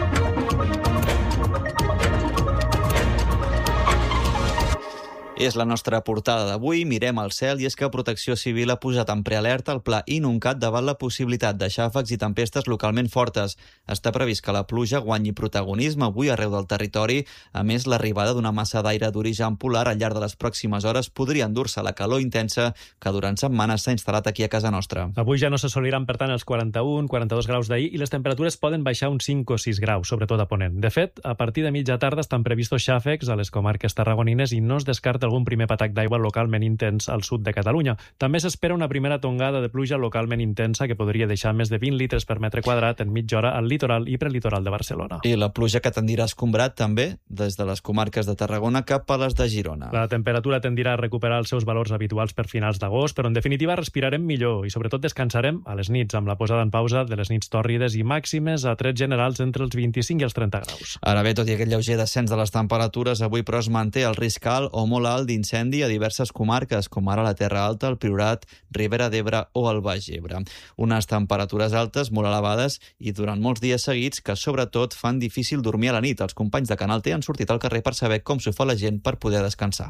És la nostra portada d'avui. Mirem al cel i és que Protecció Civil ha posat en prealerta el Pla Inuncat davant la possibilitat de xàfecs i tempestes localment fortes. Està previst que la pluja guanyi protagonisme avui arreu del territori. A més, l'arribada d'una massa d'aire d'origen polar al llarg de les pròximes hores podria endur-se la calor intensa que durant setmanes s'ha instal·lat aquí a casa nostra. Avui ja no s'assoliran, per tant, els quaranta-un quaranta-dos graus d'ahir i les temperatures poden baixar uns cinc o sis graus, sobretot a Ponent. De fet, a partir de mitja tarda estan previstos xàfecs a les comarques tarragonines i no es descarta algun primer patac d'aigua localment intens al sud de Catalunya. També s'espera una primera tongada de pluja localment intensa que podria deixar més de vint litres per metre quadrat en mitja hora al litoral i prelitoral de Barcelona. I la pluja que tendirà a escombrar també des de les comarques de Tarragona cap a les de Girona. La temperatura tendirà a recuperar els seus valors habituals per finals d'agost, però en definitiva respirarem millor i sobretot descansarem a les nits amb la posada en pausa de les nits tòrrides i màximes a trets generals entre els vint-i-cinc i els trenta graus. Ara bé, tot i aquest lleuger descens de les temperatures, avui però es manté el risc alt o molt alt d'incendi a diverses comarques, com ara la Terra Alta, el Priorat, Ribera d'Ebre o el Baix Ebre. Unes temperatures altes molt elevades i durant molts dies seguits que sobretot fan difícil dormir a la nit. Els companys de Canal T han sortit al carrer per saber com s'ho fa la gent per poder descansar.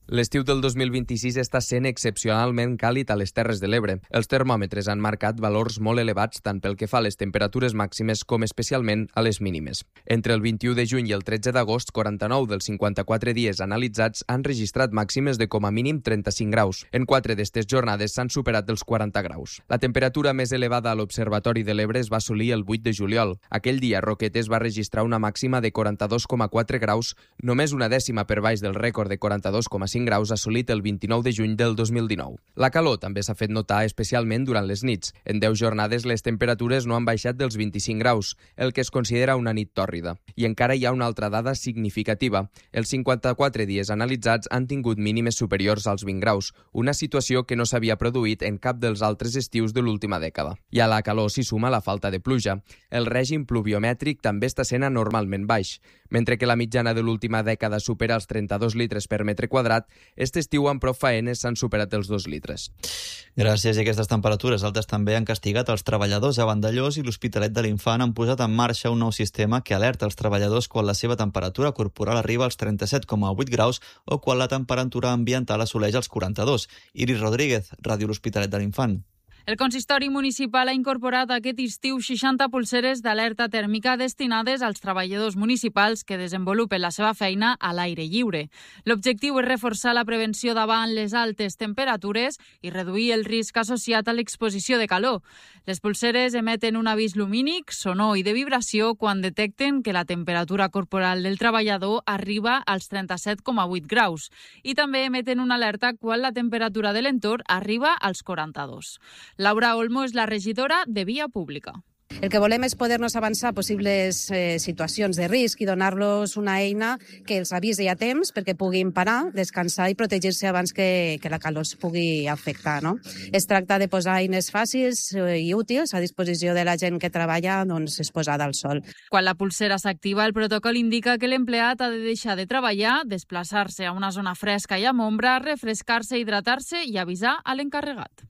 L'estiu del dos mil vint-i-sis està sent excepcionalment càlid a les Terres de l'Ebre. Els termòmetres han marcat valors molt elevats tant pel que fa a les temperatures màximes com especialment a les mínimes. Entre el vint-i-u de juny i el tretze d'agost, quaranta-nou dels cinquanta-quatre dies analitzats han registrat màximes de com a mínim trenta-cinc graus. En quatre d'estes jornades s'han superat els quaranta graus. La temperatura més elevada a l'Observatori de l'Ebre es va assolir el vuit de juliol. Aquell dia, Roquetes va registrar una màxima de quaranta-dos coma quatre graus, només una dècima per baix del rècord de quaranta-dos coma cinc graus assolit el vint-i-nou de juny del dos mil dinou. La calor també s'ha fet notar especialment durant les nits. En deu jornades les temperatures no han baixat dels vint-i-cinc graus, el que es considera una nit tòrrida. I encara hi ha una altra dada significativa. Els cinquanta-quatre dies analitzats han tingut mínimes superiors als vint graus, una situació que no s'havia produït en cap dels altres estius de l'última dècada. I a la calor s'hi suma la falta de pluja. El règim pluviomètric també està sent anormalment baix. Mentre que la mitjana de l'última dècada supera els trenta-dos litres per metre quadrat, aquest estiu amb prou faenes s'han superat els dos litres. Gràcies. I aquestes temperatures altes també han castigat els treballadors a Vandellòs i l'Hospitalet de l'Infant han posat en marxa un nou sistema que alerta els treballadors quan la seva temperatura corporal arriba als trenta-set coma vuit graus o quan la temperatura ambiental assoleix els quaranta-dos. Iris Rodríguez, Ràdio L'Hospitalet de l'Infant. El consistori municipal ha incorporat aquest estiu seixanta pulseres d'alerta tèrmica destinades als treballadors municipals que desenvolupen la seva feina a l'aire lliure. L'objectiu és reforçar la prevenció davant les altes temperatures i reduir el risc associat a l'exposició de calor. Les pulseres emeten un avís lumínic, sonor i de vibració quan detecten que la temperatura corporal del treballador arriba als trenta-set coma vuit graus i també emeten una alerta quan la temperatura de l'entorn arriba als quaranta-dos. Laura Olmo és la regidora de Via Pública. El que volem és poder-nos avançar a possibles eh, situacions de risc i donar-los una eina que els avisi a temps perquè puguin parar, descansar i protegir-se abans que, que la calor es pugui afectar. No? Es tracta de posar eines fàcils i útils a disposició de la gent que treballa doncs, exposada al sol. Quan la pulsera s'activa, el protocol indica que l'empleat ha de deixar de treballar, desplaçar-se a una zona fresca i amb ombra, refrescar-se, hidratar-se i avisar a l'encarregat.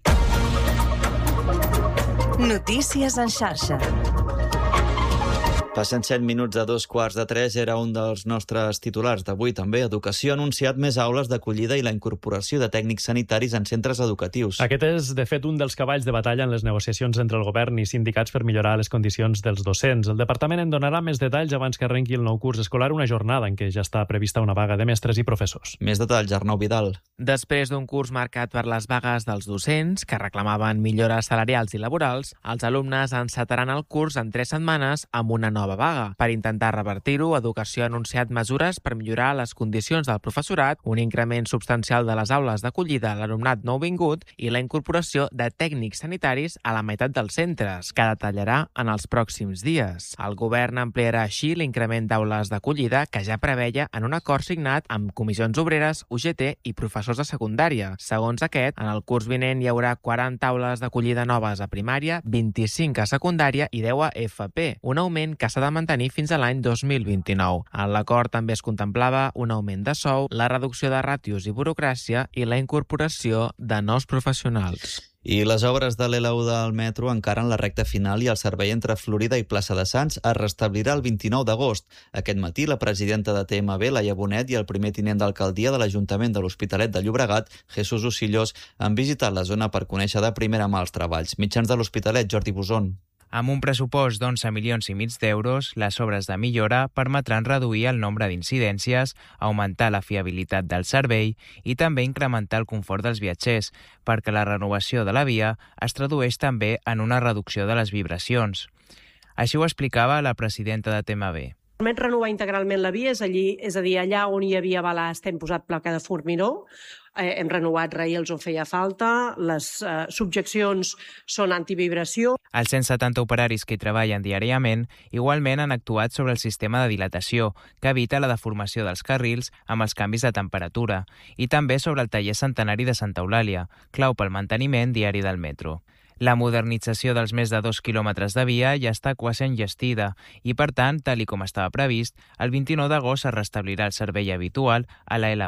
Notícies en xarxa. Passen set minuts a dos quarts de tres, era un dels nostres titulars d'avui. També Educació ha anunciat més aules d'acollida i la incorporació de tècnics sanitaris en centres educatius. Aquest és, de fet, un dels cavalls de batalla en les negociacions entre el govern i sindicats per millorar les condicions dels docents. El departament en donarà més detalls abans que arrenqui el nou curs escolar, una jornada en què ja està prevista una vaga de mestres i professors. Més detalls, Arnau Vidal. Després d'un curs marcat per les vagues dels docents, que reclamaven millores salarials i laborals, els alumnes encetaran el curs en tres setmanes amb una nova vaga. Per intentar revertir-ho, Educació ha anunciat mesures per millorar les condicions del professorat, un increment substancial de les aules d'acollida a l'alumnat nouvingut i la incorporació de tècnics sanitaris a la meitat dels centres, que detallarà en els pròxims dies. El govern ampliarà així l'increment d'aules d'acollida que ja preveia en un acord signat amb comissions obreres, U G T i professors de secundària. Segons aquest, en el curs vinent hi haurà quaranta aules d'acollida noves a primària, vint-i-cinc a secundària i deu a F P, un augment que s'ha de mantenir fins a l'any dos mil vint-i-nou. En l'acord també es contemplava un augment de sou, la reducció de ràtios i burocràcia i la incorporació de nous professionals. I les obres de l'L u del metro encara en la recta final i el servei entre Florida i Plaça de Sants es restablirà el vint-i-nou d'agost. Aquest matí, la presidenta de T M B, Laia Bonet, i el primer tinent d'alcaldia de l'Ajuntament de l'Hospitalet de Llobregat, Jesús Ocillós, han visitat la zona per conèixer de primera mà els treballs. Mitjans de l'Hospitalet, Jordi Bosón. Amb un pressupost d'onze milions i mig d'euros, les obres de millora permetran reduir el nombre d'incidències, augmentar la fiabilitat del servei i també incrementar el confort dels viatgers, perquè la renovació de la via es tradueix també en una reducció de les vibracions. Així ho explicava la presidenta de T M B. Permet renovar integralment la via, és, allí, és a dir, allà on hi havia balast hem posat placa de formigó, eh, hem renovat rails on feia falta, les eh, subjeccions són antivibració. Els cent setanta operaris que hi treballen diàriament igualment han actuat sobre el sistema de dilatació, que evita la deformació dels carrils amb els canvis de temperatura, i també sobre el taller centenari de Santa Eulàlia, clau pel manteniment diari del metro. La modernització dels més de dos quilòmetres de via ja està quasi enllestida i, per tant, tal i com estava previst, el vint-i-nou d'agost es restablirà el servei habitual a la L u.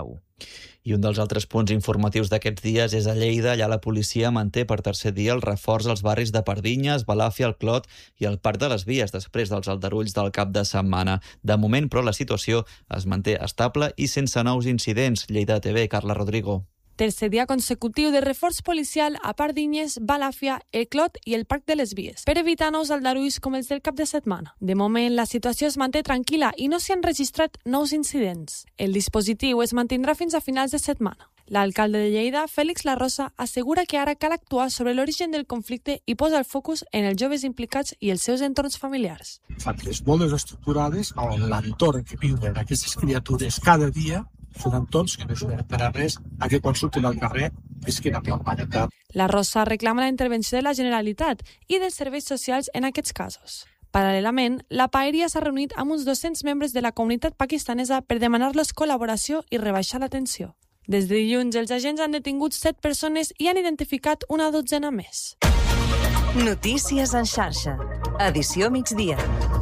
I un dels altres punts informatius d'aquests dies és a Lleida. Allà la policia manté per tercer dia el reforç als barris de Pardinyes, Balàfia, el Clot i el Parc de les Vies després dels aldarulls del cap de setmana. De moment, però, la situació es manté estable i sense nous incidents. Lleida T V, Carla Rodrigo. Tercer dia consecutiu de reforç policial a Pardinyes, Balàfia, el Clot i el Parc de les Vies, per evitar nous aldarulls com els del cap de setmana. De moment, la situació es manté tranquil·la i no s'hi han registrat nous incidents. El dispositiu es mantindrà fins a finals de setmana. L'alcalde de Lleida, Félix Larrosa, assegura que ara cal actuar sobre l'origen del conflicte i posa el focus en els joves implicats i els seus entorns familiars. Famílies molt desestructurades, on l'entorn que viuen aquestes criatures cada dia són entorns que no ajuden per a res a que quan surten al carrer visquin amb normalitat. La Rosa reclama la intervenció de la Generalitat i dels serveis socials en aquests casos. Paral·lelament, la Paeria s'ha reunit amb uns dos-cents membres de la comunitat pakistanesa per demanar-los col·laboració i rebaixar la tensió. Des de dilluns, els agents han detingut set persones i han identificat una dotzena més. Notícies en xarxa. Edició migdia.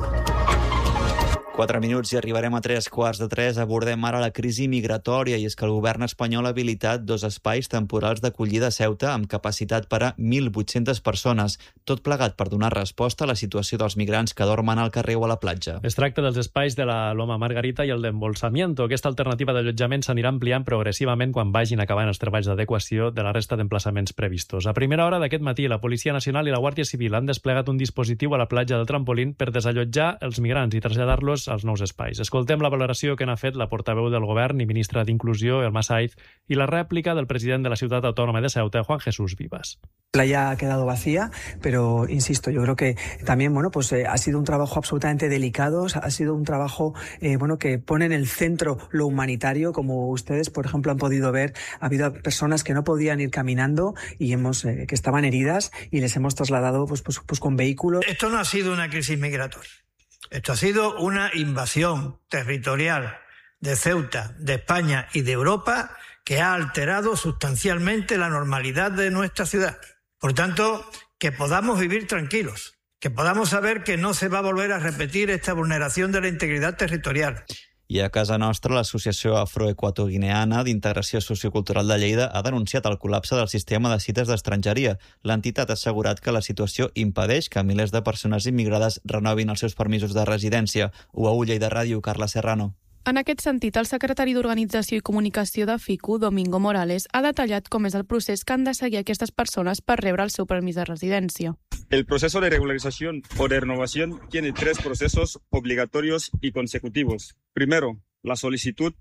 Quatre minuts i arribarem a tres quarts de tres. Abordem ara la crisi migratòria i és que el govern espanyol ha habilitat dos espais temporals d'acollida a Ceuta amb capacitat per a mil vuit-centes persones, tot plegat per donar resposta a la situació dels migrants que dormen al carrer o a la platja. Es tracta dels espais de la Loma Margarita i el d'Embolsamiento. Aquesta alternativa d'allotjament s'anirà ampliant progressivament quan vagin acabant els treballs d'adequació de la resta d'emplaçaments previstos. A primera hora d'aquest matí, la Policia Nacional i la Guàrdia Civil han desplegat un dispositiu a la platja del Trampolín per desallotjar els migrants i traslladar-los als nous espais. Escoltem la valoració que n'ha fet la portaveu del govern i ministra d'Inclusió, Elma Saiz, i la rèplica del president de la ciutat autònoma de Ceuta, Juan Jesús Vivas. La playa ha quedado vacía, pero insisto, yo creo que también, bueno, pues eh, ha sido un trabajo absolutamente delicado, ha sido un trabajo, eh, bueno, que pone en el centro lo humanitario, como ustedes, por ejemplo, han podido ver. Ha habido personas que no podían ir caminando y hemos, eh, que estaban heridas y les hemos trasladado, pues, pues, pues con vehículos. Esto no ha sido una crisis migratoria. Esto ha sido una invasión territorial de Ceuta, de España y de Europa que ha alterado sustancialmente la normalidad de nuestra ciudad. Por tanto, que podamos vivir tranquilos, que podamos saber que no se va a volver a repetir esta vulneración de la integridad territorial. I a casa nostra, l'Associació Afroequatoguineana d'Integració Sociocultural de Lleida ha denunciat el col·lapse del sistema de cites d'estrangeria. L'entitat ha assegurat que la situació impedeix que milers de persones immigrades renovin els seus permisos de residència. U A U Lleida Ràdio, Carla Serrano. En aquest sentit, el secretari d'Organització i Comunicació de FICU, Domingo Morales, ha detallat com és el procés que han de seguir aquestes persones per rebre el seu permís de residència. El proceso de regularización o de renovación tiene tres procesos obligatorios y consecutivos. Primero, la solicitud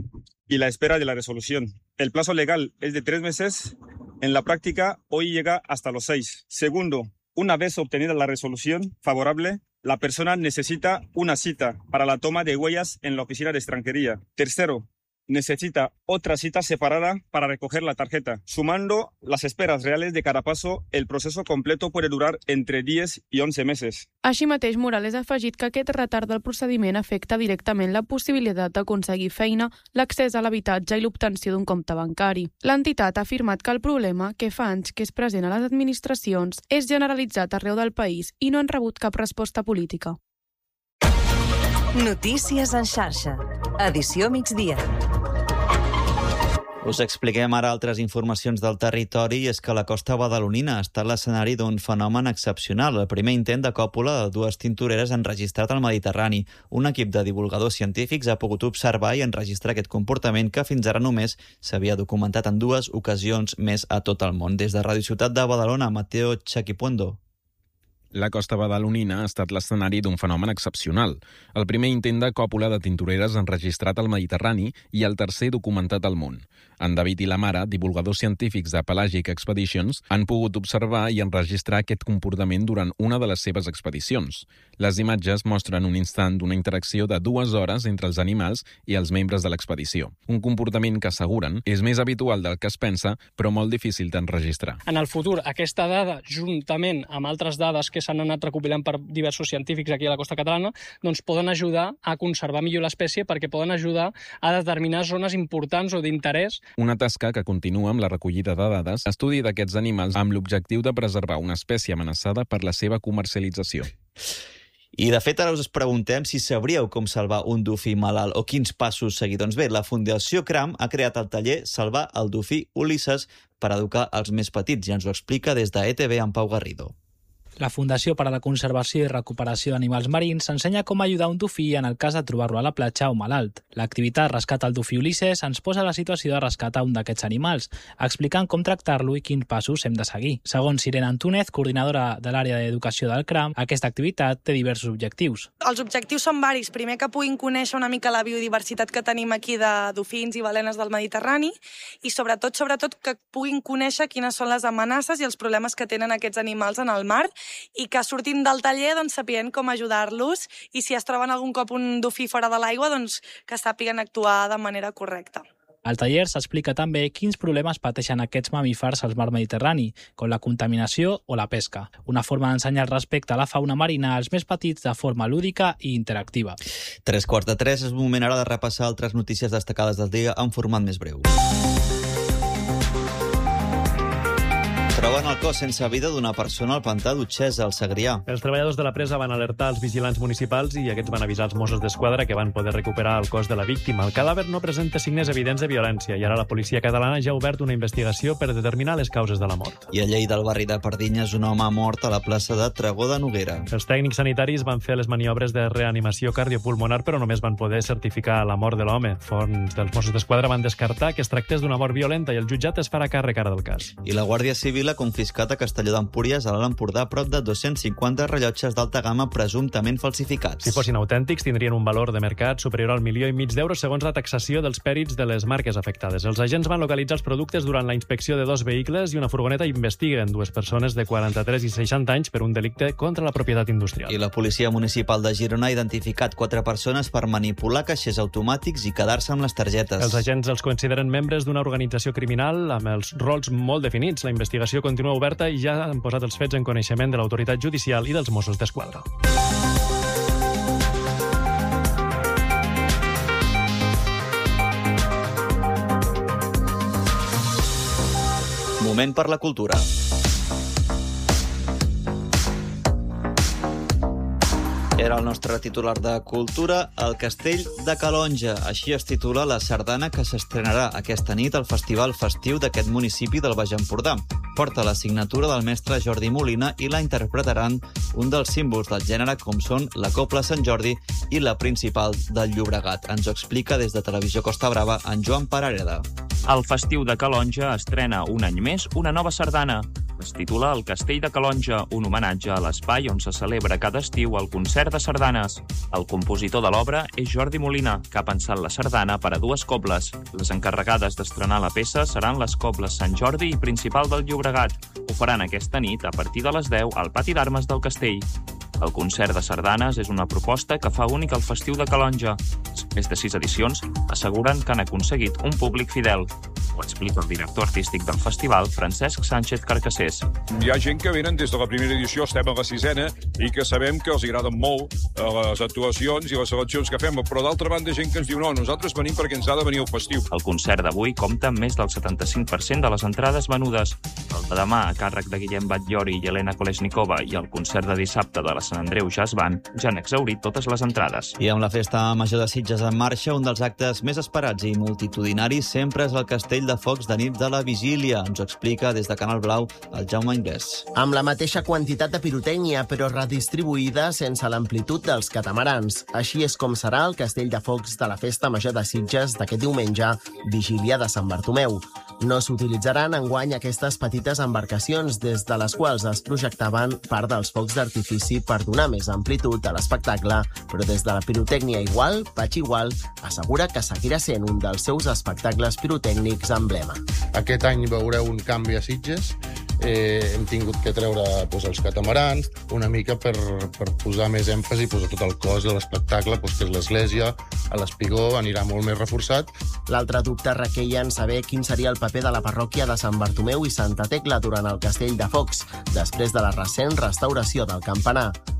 y la espera de la resolución. El plazo legal es de tres meses. En la práctica, hoy llega hasta los seis. Segundo, una vez obtenida la resolución favorable, la persona necesita una cita para la toma de huellas en la oficina de extranjería. Tercero, necesita otra cita separada para recoger la tarjeta. Sumando las esperas reales de cada paso, el proceso completo puede durar entre diez y once meses. Així mateix, Morales ha afegit que aquest retard del procediment afecta directament la possibilitat d'aconseguir feina, l'accés a l'habitatge i l'obtenció d'un compte bancari. L'entitat ha afirmat que el problema, que fa anys que és present a les administracions, és generalitzat arreu del país i no han rebut cap resposta política. Notícies en xarxa. Edició migdia. Us expliquem ara altres informacions del territori i és que la costa badalonina ha estat l'escenari d'un fenomen excepcional, el primer intent de còpula de dues tintoreres enregistrat al Mediterrani. Un equip de divulgadors científics ha pogut observar i enregistrar aquest comportament que fins ara només s'havia documentat en dues ocasions més a tot el món. Des de Ràdio Ciutat de Badalona, Mateo Chaquipuendo. La costa badalonina ha estat l'escenari d'un fenomen excepcional. El primer intent de còpula de tintoreres enregistrat al Mediterrani i el tercer documentat al món. En David i la Mara, divulgadors científics de Pelagic Expeditions, han pogut observar i enregistrar aquest comportament durant una de les seves expedicions. Les imatges mostren un instant d'una interacció de dues hores entre els animals i els membres de l'expedició. Un comportament que asseguren és més habitual del que es pensa, però molt difícil d'enregistrar. En el futur, aquesta dada, juntament amb altres dades que s'han anat recopilant per diversos científics aquí a la costa catalana, doncs poden ajudar a conservar millor l'espècie perquè poden ajudar a determinar zones importants o d'interès. Una tasca que continua amb la recollida de dades, estudi d'aquests animals amb l'objectiu de preservar una espècie amenaçada per la seva comercialització. I, de fet, ara us preguntem si sabríeu com salvar un dofí malalt o quins passos seguir. Doncs bé, la Fundació Cram ha creat el taller Salvar el dofí Ulisses per educar els més petits, i ens ho explica des de E T V en Pau Garrido. La Fundació per a la Conservació i Recuperació d'Animals Marins ensenya com ajudar un dofí en el cas de trobar-lo a la platja o malalt. L'activitat Rescata el dofí Ulisses ens posa a la situació de rescatar un d'aquests animals, explicant com tractar-lo i quins passos hem de seguir. Segons Irene Antúnez, coordinadora de l'àrea d'educació del Cram, aquesta activitat té diversos objectius. Els objectius són varis. Primer, que puguin conèixer una mica la biodiversitat que tenim aquí de dofins i balenes del Mediterrani i, sobretot, sobretot que puguin conèixer quines són les amenaces i els problemes que tenen aquests animals en el mar, i que sortint del taller doncs, sapien com ajudar-los, i si es troben algun cop un dofí fora de l'aigua, doncs, que sàpiguen actuar de manera correcta. Al taller s'explica també quins problemes pateixen aquests mamífers al mar Mediterrani, com la contaminació o la pesca. Una forma d'ensenyar respecte a la fauna marina als més petits de forma lúdica i interactiva. Tres quarts de tres, és un moment ara de repassar altres notícies destacades del dia en format més breu. Troben el cos sense vida d'una persona al pantà d'Utxesa, al Segrià. Els treballadors de la presa van alertar els vigilants municipals i aquests van avisar els Mossos d'Esquadra que van poder recuperar el cos de la víctima. El cadàver no presenta signes evidents de violència i ara la policia catalana ja ha obert una investigació per determinar les causes de la mort. I a Lleida, al barri de Pardinyes, un home ha mort a la plaça de Tregó de Noguera. Els tècnics sanitaris van fer les maniobres de reanimació cardiopulmonar, però només van poder certificar la mort de l'home. Fonts dels Mossos d'Esquadra van descartar que es tractés d'una mort violenta i el jutjat es farà càrrec ara del cas. I la Guàrdia Civil ha confiscat a Castelló d'Empúries, a l'Alt Empordà, prop de dos-cents cinquanta rellotges d'alta gamma presumptament falsificats. Si fossin autèntics, tindrien un valor de mercat superior al milió i mig d'euros segons la taxació dels pèrits de les marques afectades. Els agents van localitzar els productes durant la inspecció de dos vehicles i una furgoneta i investiguen dues persones de quaranta-tres i seixanta anys per un delicte contra la propietat industrial. I la policia municipal de Girona ha identificat quatre persones per manipular caixers automàtics i quedar-se amb les targetes. Els agents els consideren membres d'una organització criminal amb els rols molt definits. La investigació continua oberta i ja han posat els fets en coneixement de l'autoritat judicial i dels Mossos d'Esquadra. Moment per la cultura. Era el nostre titular de Cultura, el Castell de Calonge. Així es titula la sardana que s'estrenarà aquesta nit al Festival Festiu d'aquest municipi del Baix Empordà. Porta la signatura del mestre Jordi Molina i la interpretaran un dels símbols del gènere com són la Cobla Sant Jordi i la Principal del Llobregat. Ens ho explica des de Televisió Costa Brava en Joan Parareda. El Festiu de Calonge estrena un any més una nova sardana. Es titula El Castell de Calonge, un homenatge a l'espai on se celebra cada estiu el concert de sardanes. El compositor de l'obra és Jordi Molina, que ha pensat la sardana per a dues cobles. Les encarregades d'estrenar la peça seran les cobles Sant Jordi i Principal del Llobregat. Ho faran aquesta nit a partir de les deu al pati d'armes del castell. El concert de sardanes és una proposta que fa únic el Festiu de Calonge. Més de sis edicions asseguren que han aconseguit un públic fidel. Ho explica el director artístic del festival, Francesc Sánchez Carcassés. Hi ha gent que venen des de la primera edició, estem a la sisena, i que sabem que els agraden molt les actuacions i les seleccions que fem, però d'altra banda gent que ens diu no, nosaltres venim perquè ens ha de venir el festiu. El concert d'avui compta amb més del setanta-cinc per cent de les entrades venudes. El de demà, a càrrec de Guillem Batllori i Helena Kolesnikova, i el concert de dissabte de la Sant Andreu Jazz Band ja han exhaurit totes les entrades. I amb la Festa Major de Sitges en marxa, un dels actes més esperats i multitudinaris sempre és el Castell de Focs de nit de la Vigília. Ens ho explica des de Canal Blau el Jaume Ingrés. Amb la mateixa quantitat de pirotècnia, però redistribuïda sense l'amplitud dels catamarans. Així és com serà el Castell de Focs de la Festa Major de Sitges d'aquest diumenge, Vigília de Sant Bartomeu. No s'utilitzaran enguany aquestes petites embarcacions des de les quals es projectaven part dels focs d'artifici per donar més amplitud a l'espectacle, però des de la pirotècnia igual, Patxi Igual assegura que seguirà sent un dels seus espectacles pirotècnics emblema. Aquest any veureu un canvi a Sitges. Eh, hem tingut que treure pues, els catamarans una mica per, per posar més èmfasi pues, a tot el cos de l'espectacle, pues, que és l'església, a l'espigó, anirà molt més reforçat. L'altre dubte requeia en saber quin seria el paper de la parròquia de Sant Bartomeu i Santa Tecla durant el Castell de Focs, després de la recent restauració del campanar.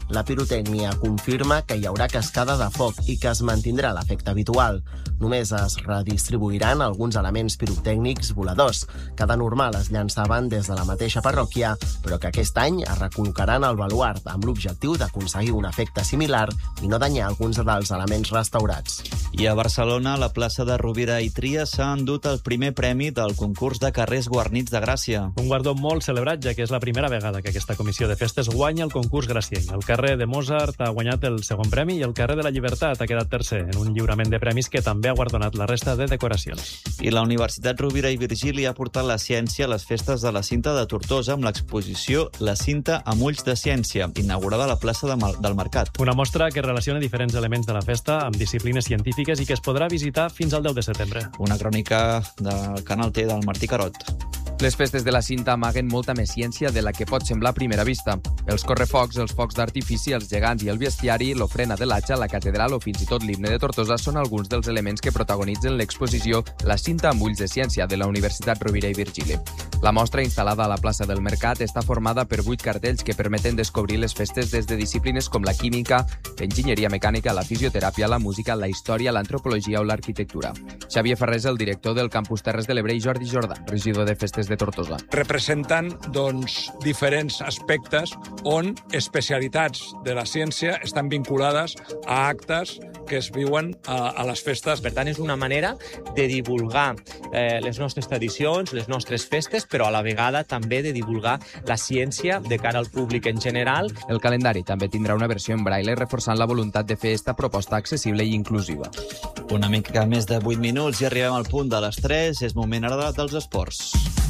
La pirotècnia confirma que hi haurà cascada de foc i que es mantindrà l'efecte habitual. Només es redistribuiran alguns elements pirotècnics voladors, que de normal es llançaven des de la mateixa parròquia, però que aquest any es recol·locaran al baluard amb l'objectiu d'aconseguir un efecte similar i no danyar alguns dels elements restaurats. I a Barcelona, la plaça de Rovira i Tria s'ha endut el primer premi del concurs de carrers guarnits de Gràcia. Un guardó molt celebrat, ja que és la primera vegada que aquesta comissió de festes guanya el concurs gracienc. El carrer de Mozart ha guanyat el segon premi i el carrer de la Llibertat ha quedat tercer, en un lliurament de premis que també ha guardonat la resta de decoracions. I la Universitat Rovira i Virgili ha portat la ciència a les festes de la Cinta de Tortosa amb l'exposició La Cinta amb ulls de ciència, inaugurada a la plaça de del Mercat. Una mostra que relaciona diferents elements de la festa amb disciplines científiques i que es podrà visitar fins al deu de setembre. Una crònica del Canal T del Martí Carot. Les festes de la Cinta amaguen molta més ciència de la que pot semblar a primera vista. Els correfocs, els focs d'artifici, els gegants i el bestiari, l'ofrena de l'Atxa, la catedral o fins i tot l'himne de Tortosa són alguns dels elements que protagonitzen l'exposició La Cinta amb ulls de ciència de la Universitat Rovira i Virgili. La mostra, instal·lada a la plaça del Mercat, està formada per vuit cartells que permeten descobrir les festes des de disciplines com la química, l'enginyeria mecànica, la fisioteràpia, la música, la història, l'antropologia o l'arquitectura. Xavier Ferrer és el director del Campus Terres de l'Ebre i Jordi Jordà, regidor de Festes de Tortosa. Representen doncs, diferents aspectes on especialitats de la ciència estan vinculades a actes que es viuen a, a les festes. Per tant, és una manera de divulgar eh, les nostres tradicions, les nostres festes, però a la vegada també de divulgar la ciència de cara al públic en general. El calendari també tindrà una versió en braille reforçant la voluntat de fer esta proposta accessible i inclusiva. Una mica més de vuit minuts i arribem al punt de les tres. És moment ara dels esports.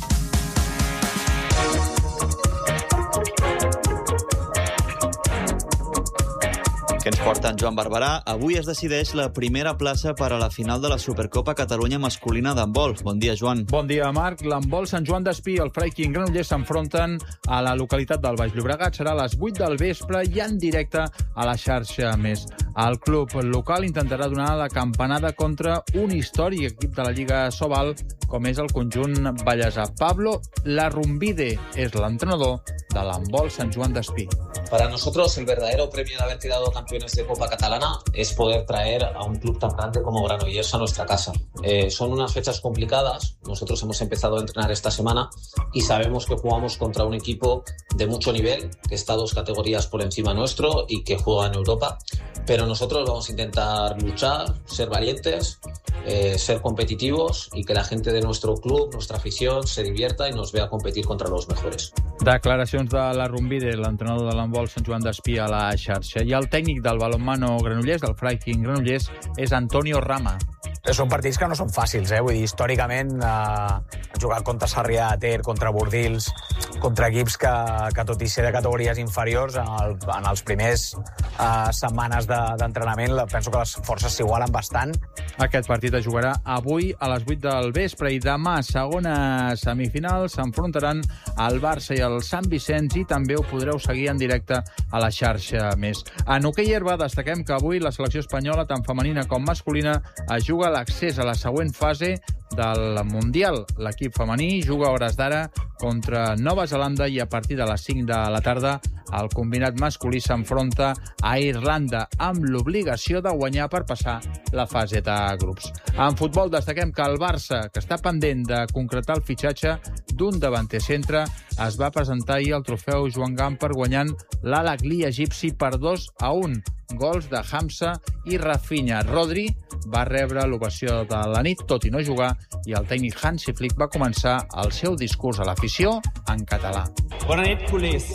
Que ens porta en Joan Barberà. Avui es decideix la primera plaça per a la final de la Supercopa Catalunya masculina d'handbol. Bon dia, Joan. Bon dia, Marc. L'handbol Sant Joan d'Espí i el Freiking Granollers s'enfronten a la localitat del Baix Llobregat. Serà a les vuit del vespre i en directe a la xarxa Més. El club local intentarà donar la campanada contra un històric equip de la Lliga Sobal, com és el conjunt ballesà. Pablo Larrumbide és l'entrenador de l'handbol Sant Joan d'Espí. Para nosotros el verdadero premio de haber quedado campeones de Copa Catalana es poder traer a un club tan grande como Granollers a nuestra casa. Eh, son unas fechas complicadas. Nosotros hemos empezado a entrenar esta semana y sabemos que jugamos contra un equipo de mucho nivel, que está dos categorías por encima nuestro y que juega en Europa. Pero nosotros vamos a intentar luchar, ser valientes, eh, ser competitivos y que la gente de nuestro club, nuestra afición, se divierta y nos vea competir contra los mejores. Declaracions de Larrumbide, l'entrenador de l'handbol Sant Joan d'Espí a la xarxa. I el tècnic del balonmano Granollers, del Freiking Granollers, és Antonio Rama. Són partits que no són fàcils, eh? Vull dir, històricament eh, han jugat contra Sarrià de Ter, contra Bordils, contra equips que, que tot i ser de categories inferiors, en, el, en els primers eh, setmanes de, d'entrenament penso que les forces s'igualen bastant. Aquest partit es jugarà avui a les vuit del vespre i demà, segona semifinal, s'enfrontaran el Barça i el Sant Vicenç i també ho podreu seguir en directe a la xarxa Més. En hoquei herba destaquem que avui la selecció espanyola, tant femenina com masculina, es juga l'accés a la següent fase del Mundial. L'equip femení juga a hores d'ara contra Nova Zelanda i a partir de les cinc de la tarda el combinat masculí s'enfronta a Irlanda amb l'obligació de guanyar per passar la fase de grups. En futbol destaquem que el Barça, que està pendent de concretar el fitxatge d'un davanter centre, es va presentar ahir al trofeu Joan Gamper guanyant l'Al-Ahly egipci per dos a un. Gols de Hamza i Rafinha. Rodri va rebre l'ovació de la nit, tot i no jugar, i el tècnic Hansi Flick va començar el seu discurs a l'afició en català. Bona nit, culers.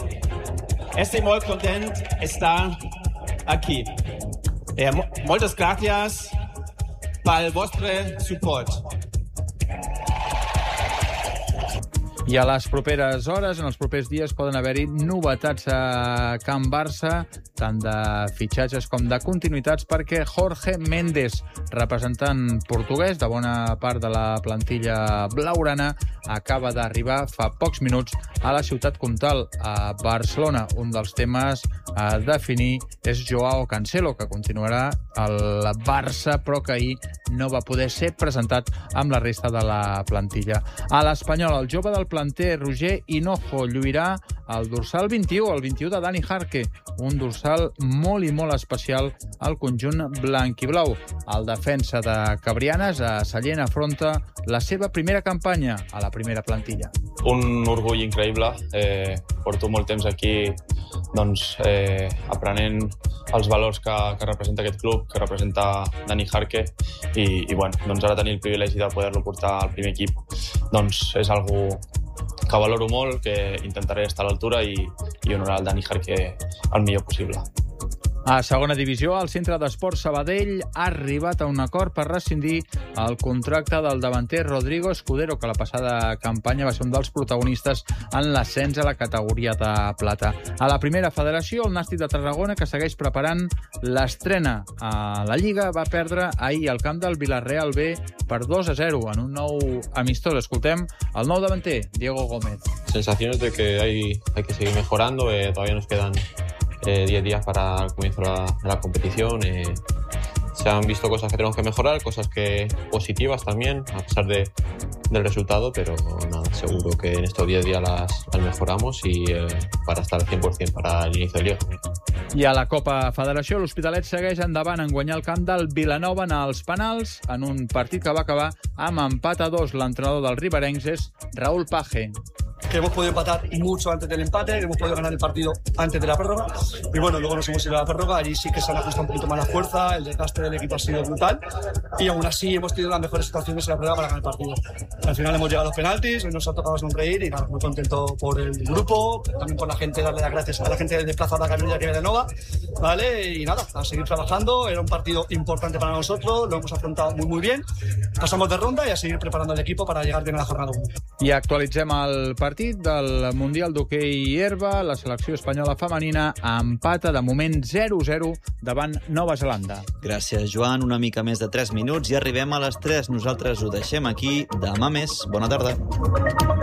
Estic molt content d'estar aquí. Eh, moltes gràcies pel vostre suport. I a les properes hores, en els propers dies, poden haver-hi novetats a Can Barça, tant de fitxatges com de continuïtats, perquè Jorge Méndez, representant portuguès de bona part de la plantilla blaugrana, acaba d'arribar fa pocs minuts a la ciutat comtal, a Barcelona. Un dels temes a definir és Joao Cancelo, que continuarà al Barça, però que ahir no va poder ser presentat amb la resta de la plantilla. A l'Espanyol, el jove del planter Roger Hinojo lluirà el dorsal vint-i-u, el vint-i-u de Dani Jarque, un dorsal molt i molt especial al conjunt blanc-i-blau. El defensa de Cabrianes a Sallent afronta la seva primera campanya a la primera plantilla. Un orgull increïble. Eh, porto molt temps aquí doncs, eh, aprenent els valors que, que representa aquest club, que representa Dani Jarque, i, i bueno, doncs ara tenir el privilegi de poder-lo portar al primer equip doncs és algo que valoro molt, que intentaré estar a l'altura i, i honorar el Dani Jarque el millor possible. A segona divisió, el Centre d'Esports Sabadell ha arribat a un acord per rescindir el contracte del davanter Rodrigo Escudero, que la passada campanya va ser un dels protagonistes en l'ascens a la categoria de plata. A la primera federació, el Nàstic de Tarragona, que segueix preparant l'estrena a la Lliga, va perdre ahir al camp del Villarreal B per dos a zero en un nou amistós. Escoltem el nou davanter, Diego Gómez. Sensaciones de que hay, hay que seguir mejorando, eh, todavía nos quedan Eh, diez días para el comienzo de la, de la competición. Eh, se han visto cosas que tenemos que mejorar, cosas que positivas también, a pesar de, del resultado, pero nada, seguro que en estos diez días las, las mejoramos y eh, para estar al cien por ciento para el inicio del Liga. I a la Copa Federació, l'Hospitalet segueix endavant en guanyar el camp del Vilanova en els penals en un partit que va acabar amb empat a dos. L'entrenador dels riberencs és Raúl Page. Que hemos podido empatar mucho antes del empate, que hemos podido ganar el partido antes de la prórroga. Y bueno, luego nos hemos ido a la prórroga y sí que se han ajustado un poquito más la fuerza, el desgaste del equipo ha sido brutal y aún así hemos tenido las mejores situaciones en la prórroga para ganar el partido. Al final hemos llegado a los penaltis, hoy nos ha tocado sonreír y nada, muy contento por el grupo, también por la gente, darle las gracias a la gente desplazada a Carulla que viene de Nova, ¿vale? Y nada, a seguir trabajando, era un partido importante para nosotros, lo hemos afrontado muy muy bien, pasamos de ronda y a seguir preparando el equipo para llegar bien a la jornada uno. I actualitzem el partit del Mundial d'Hoquei Herba. La selecció espanyola femenina empata de moment zero a zero davant Nova Zelanda. Gràcies, Joan. Una mica més de tres minuts i arribem a les tres. Nosaltres ho deixem aquí. Demà més. Bona tarda.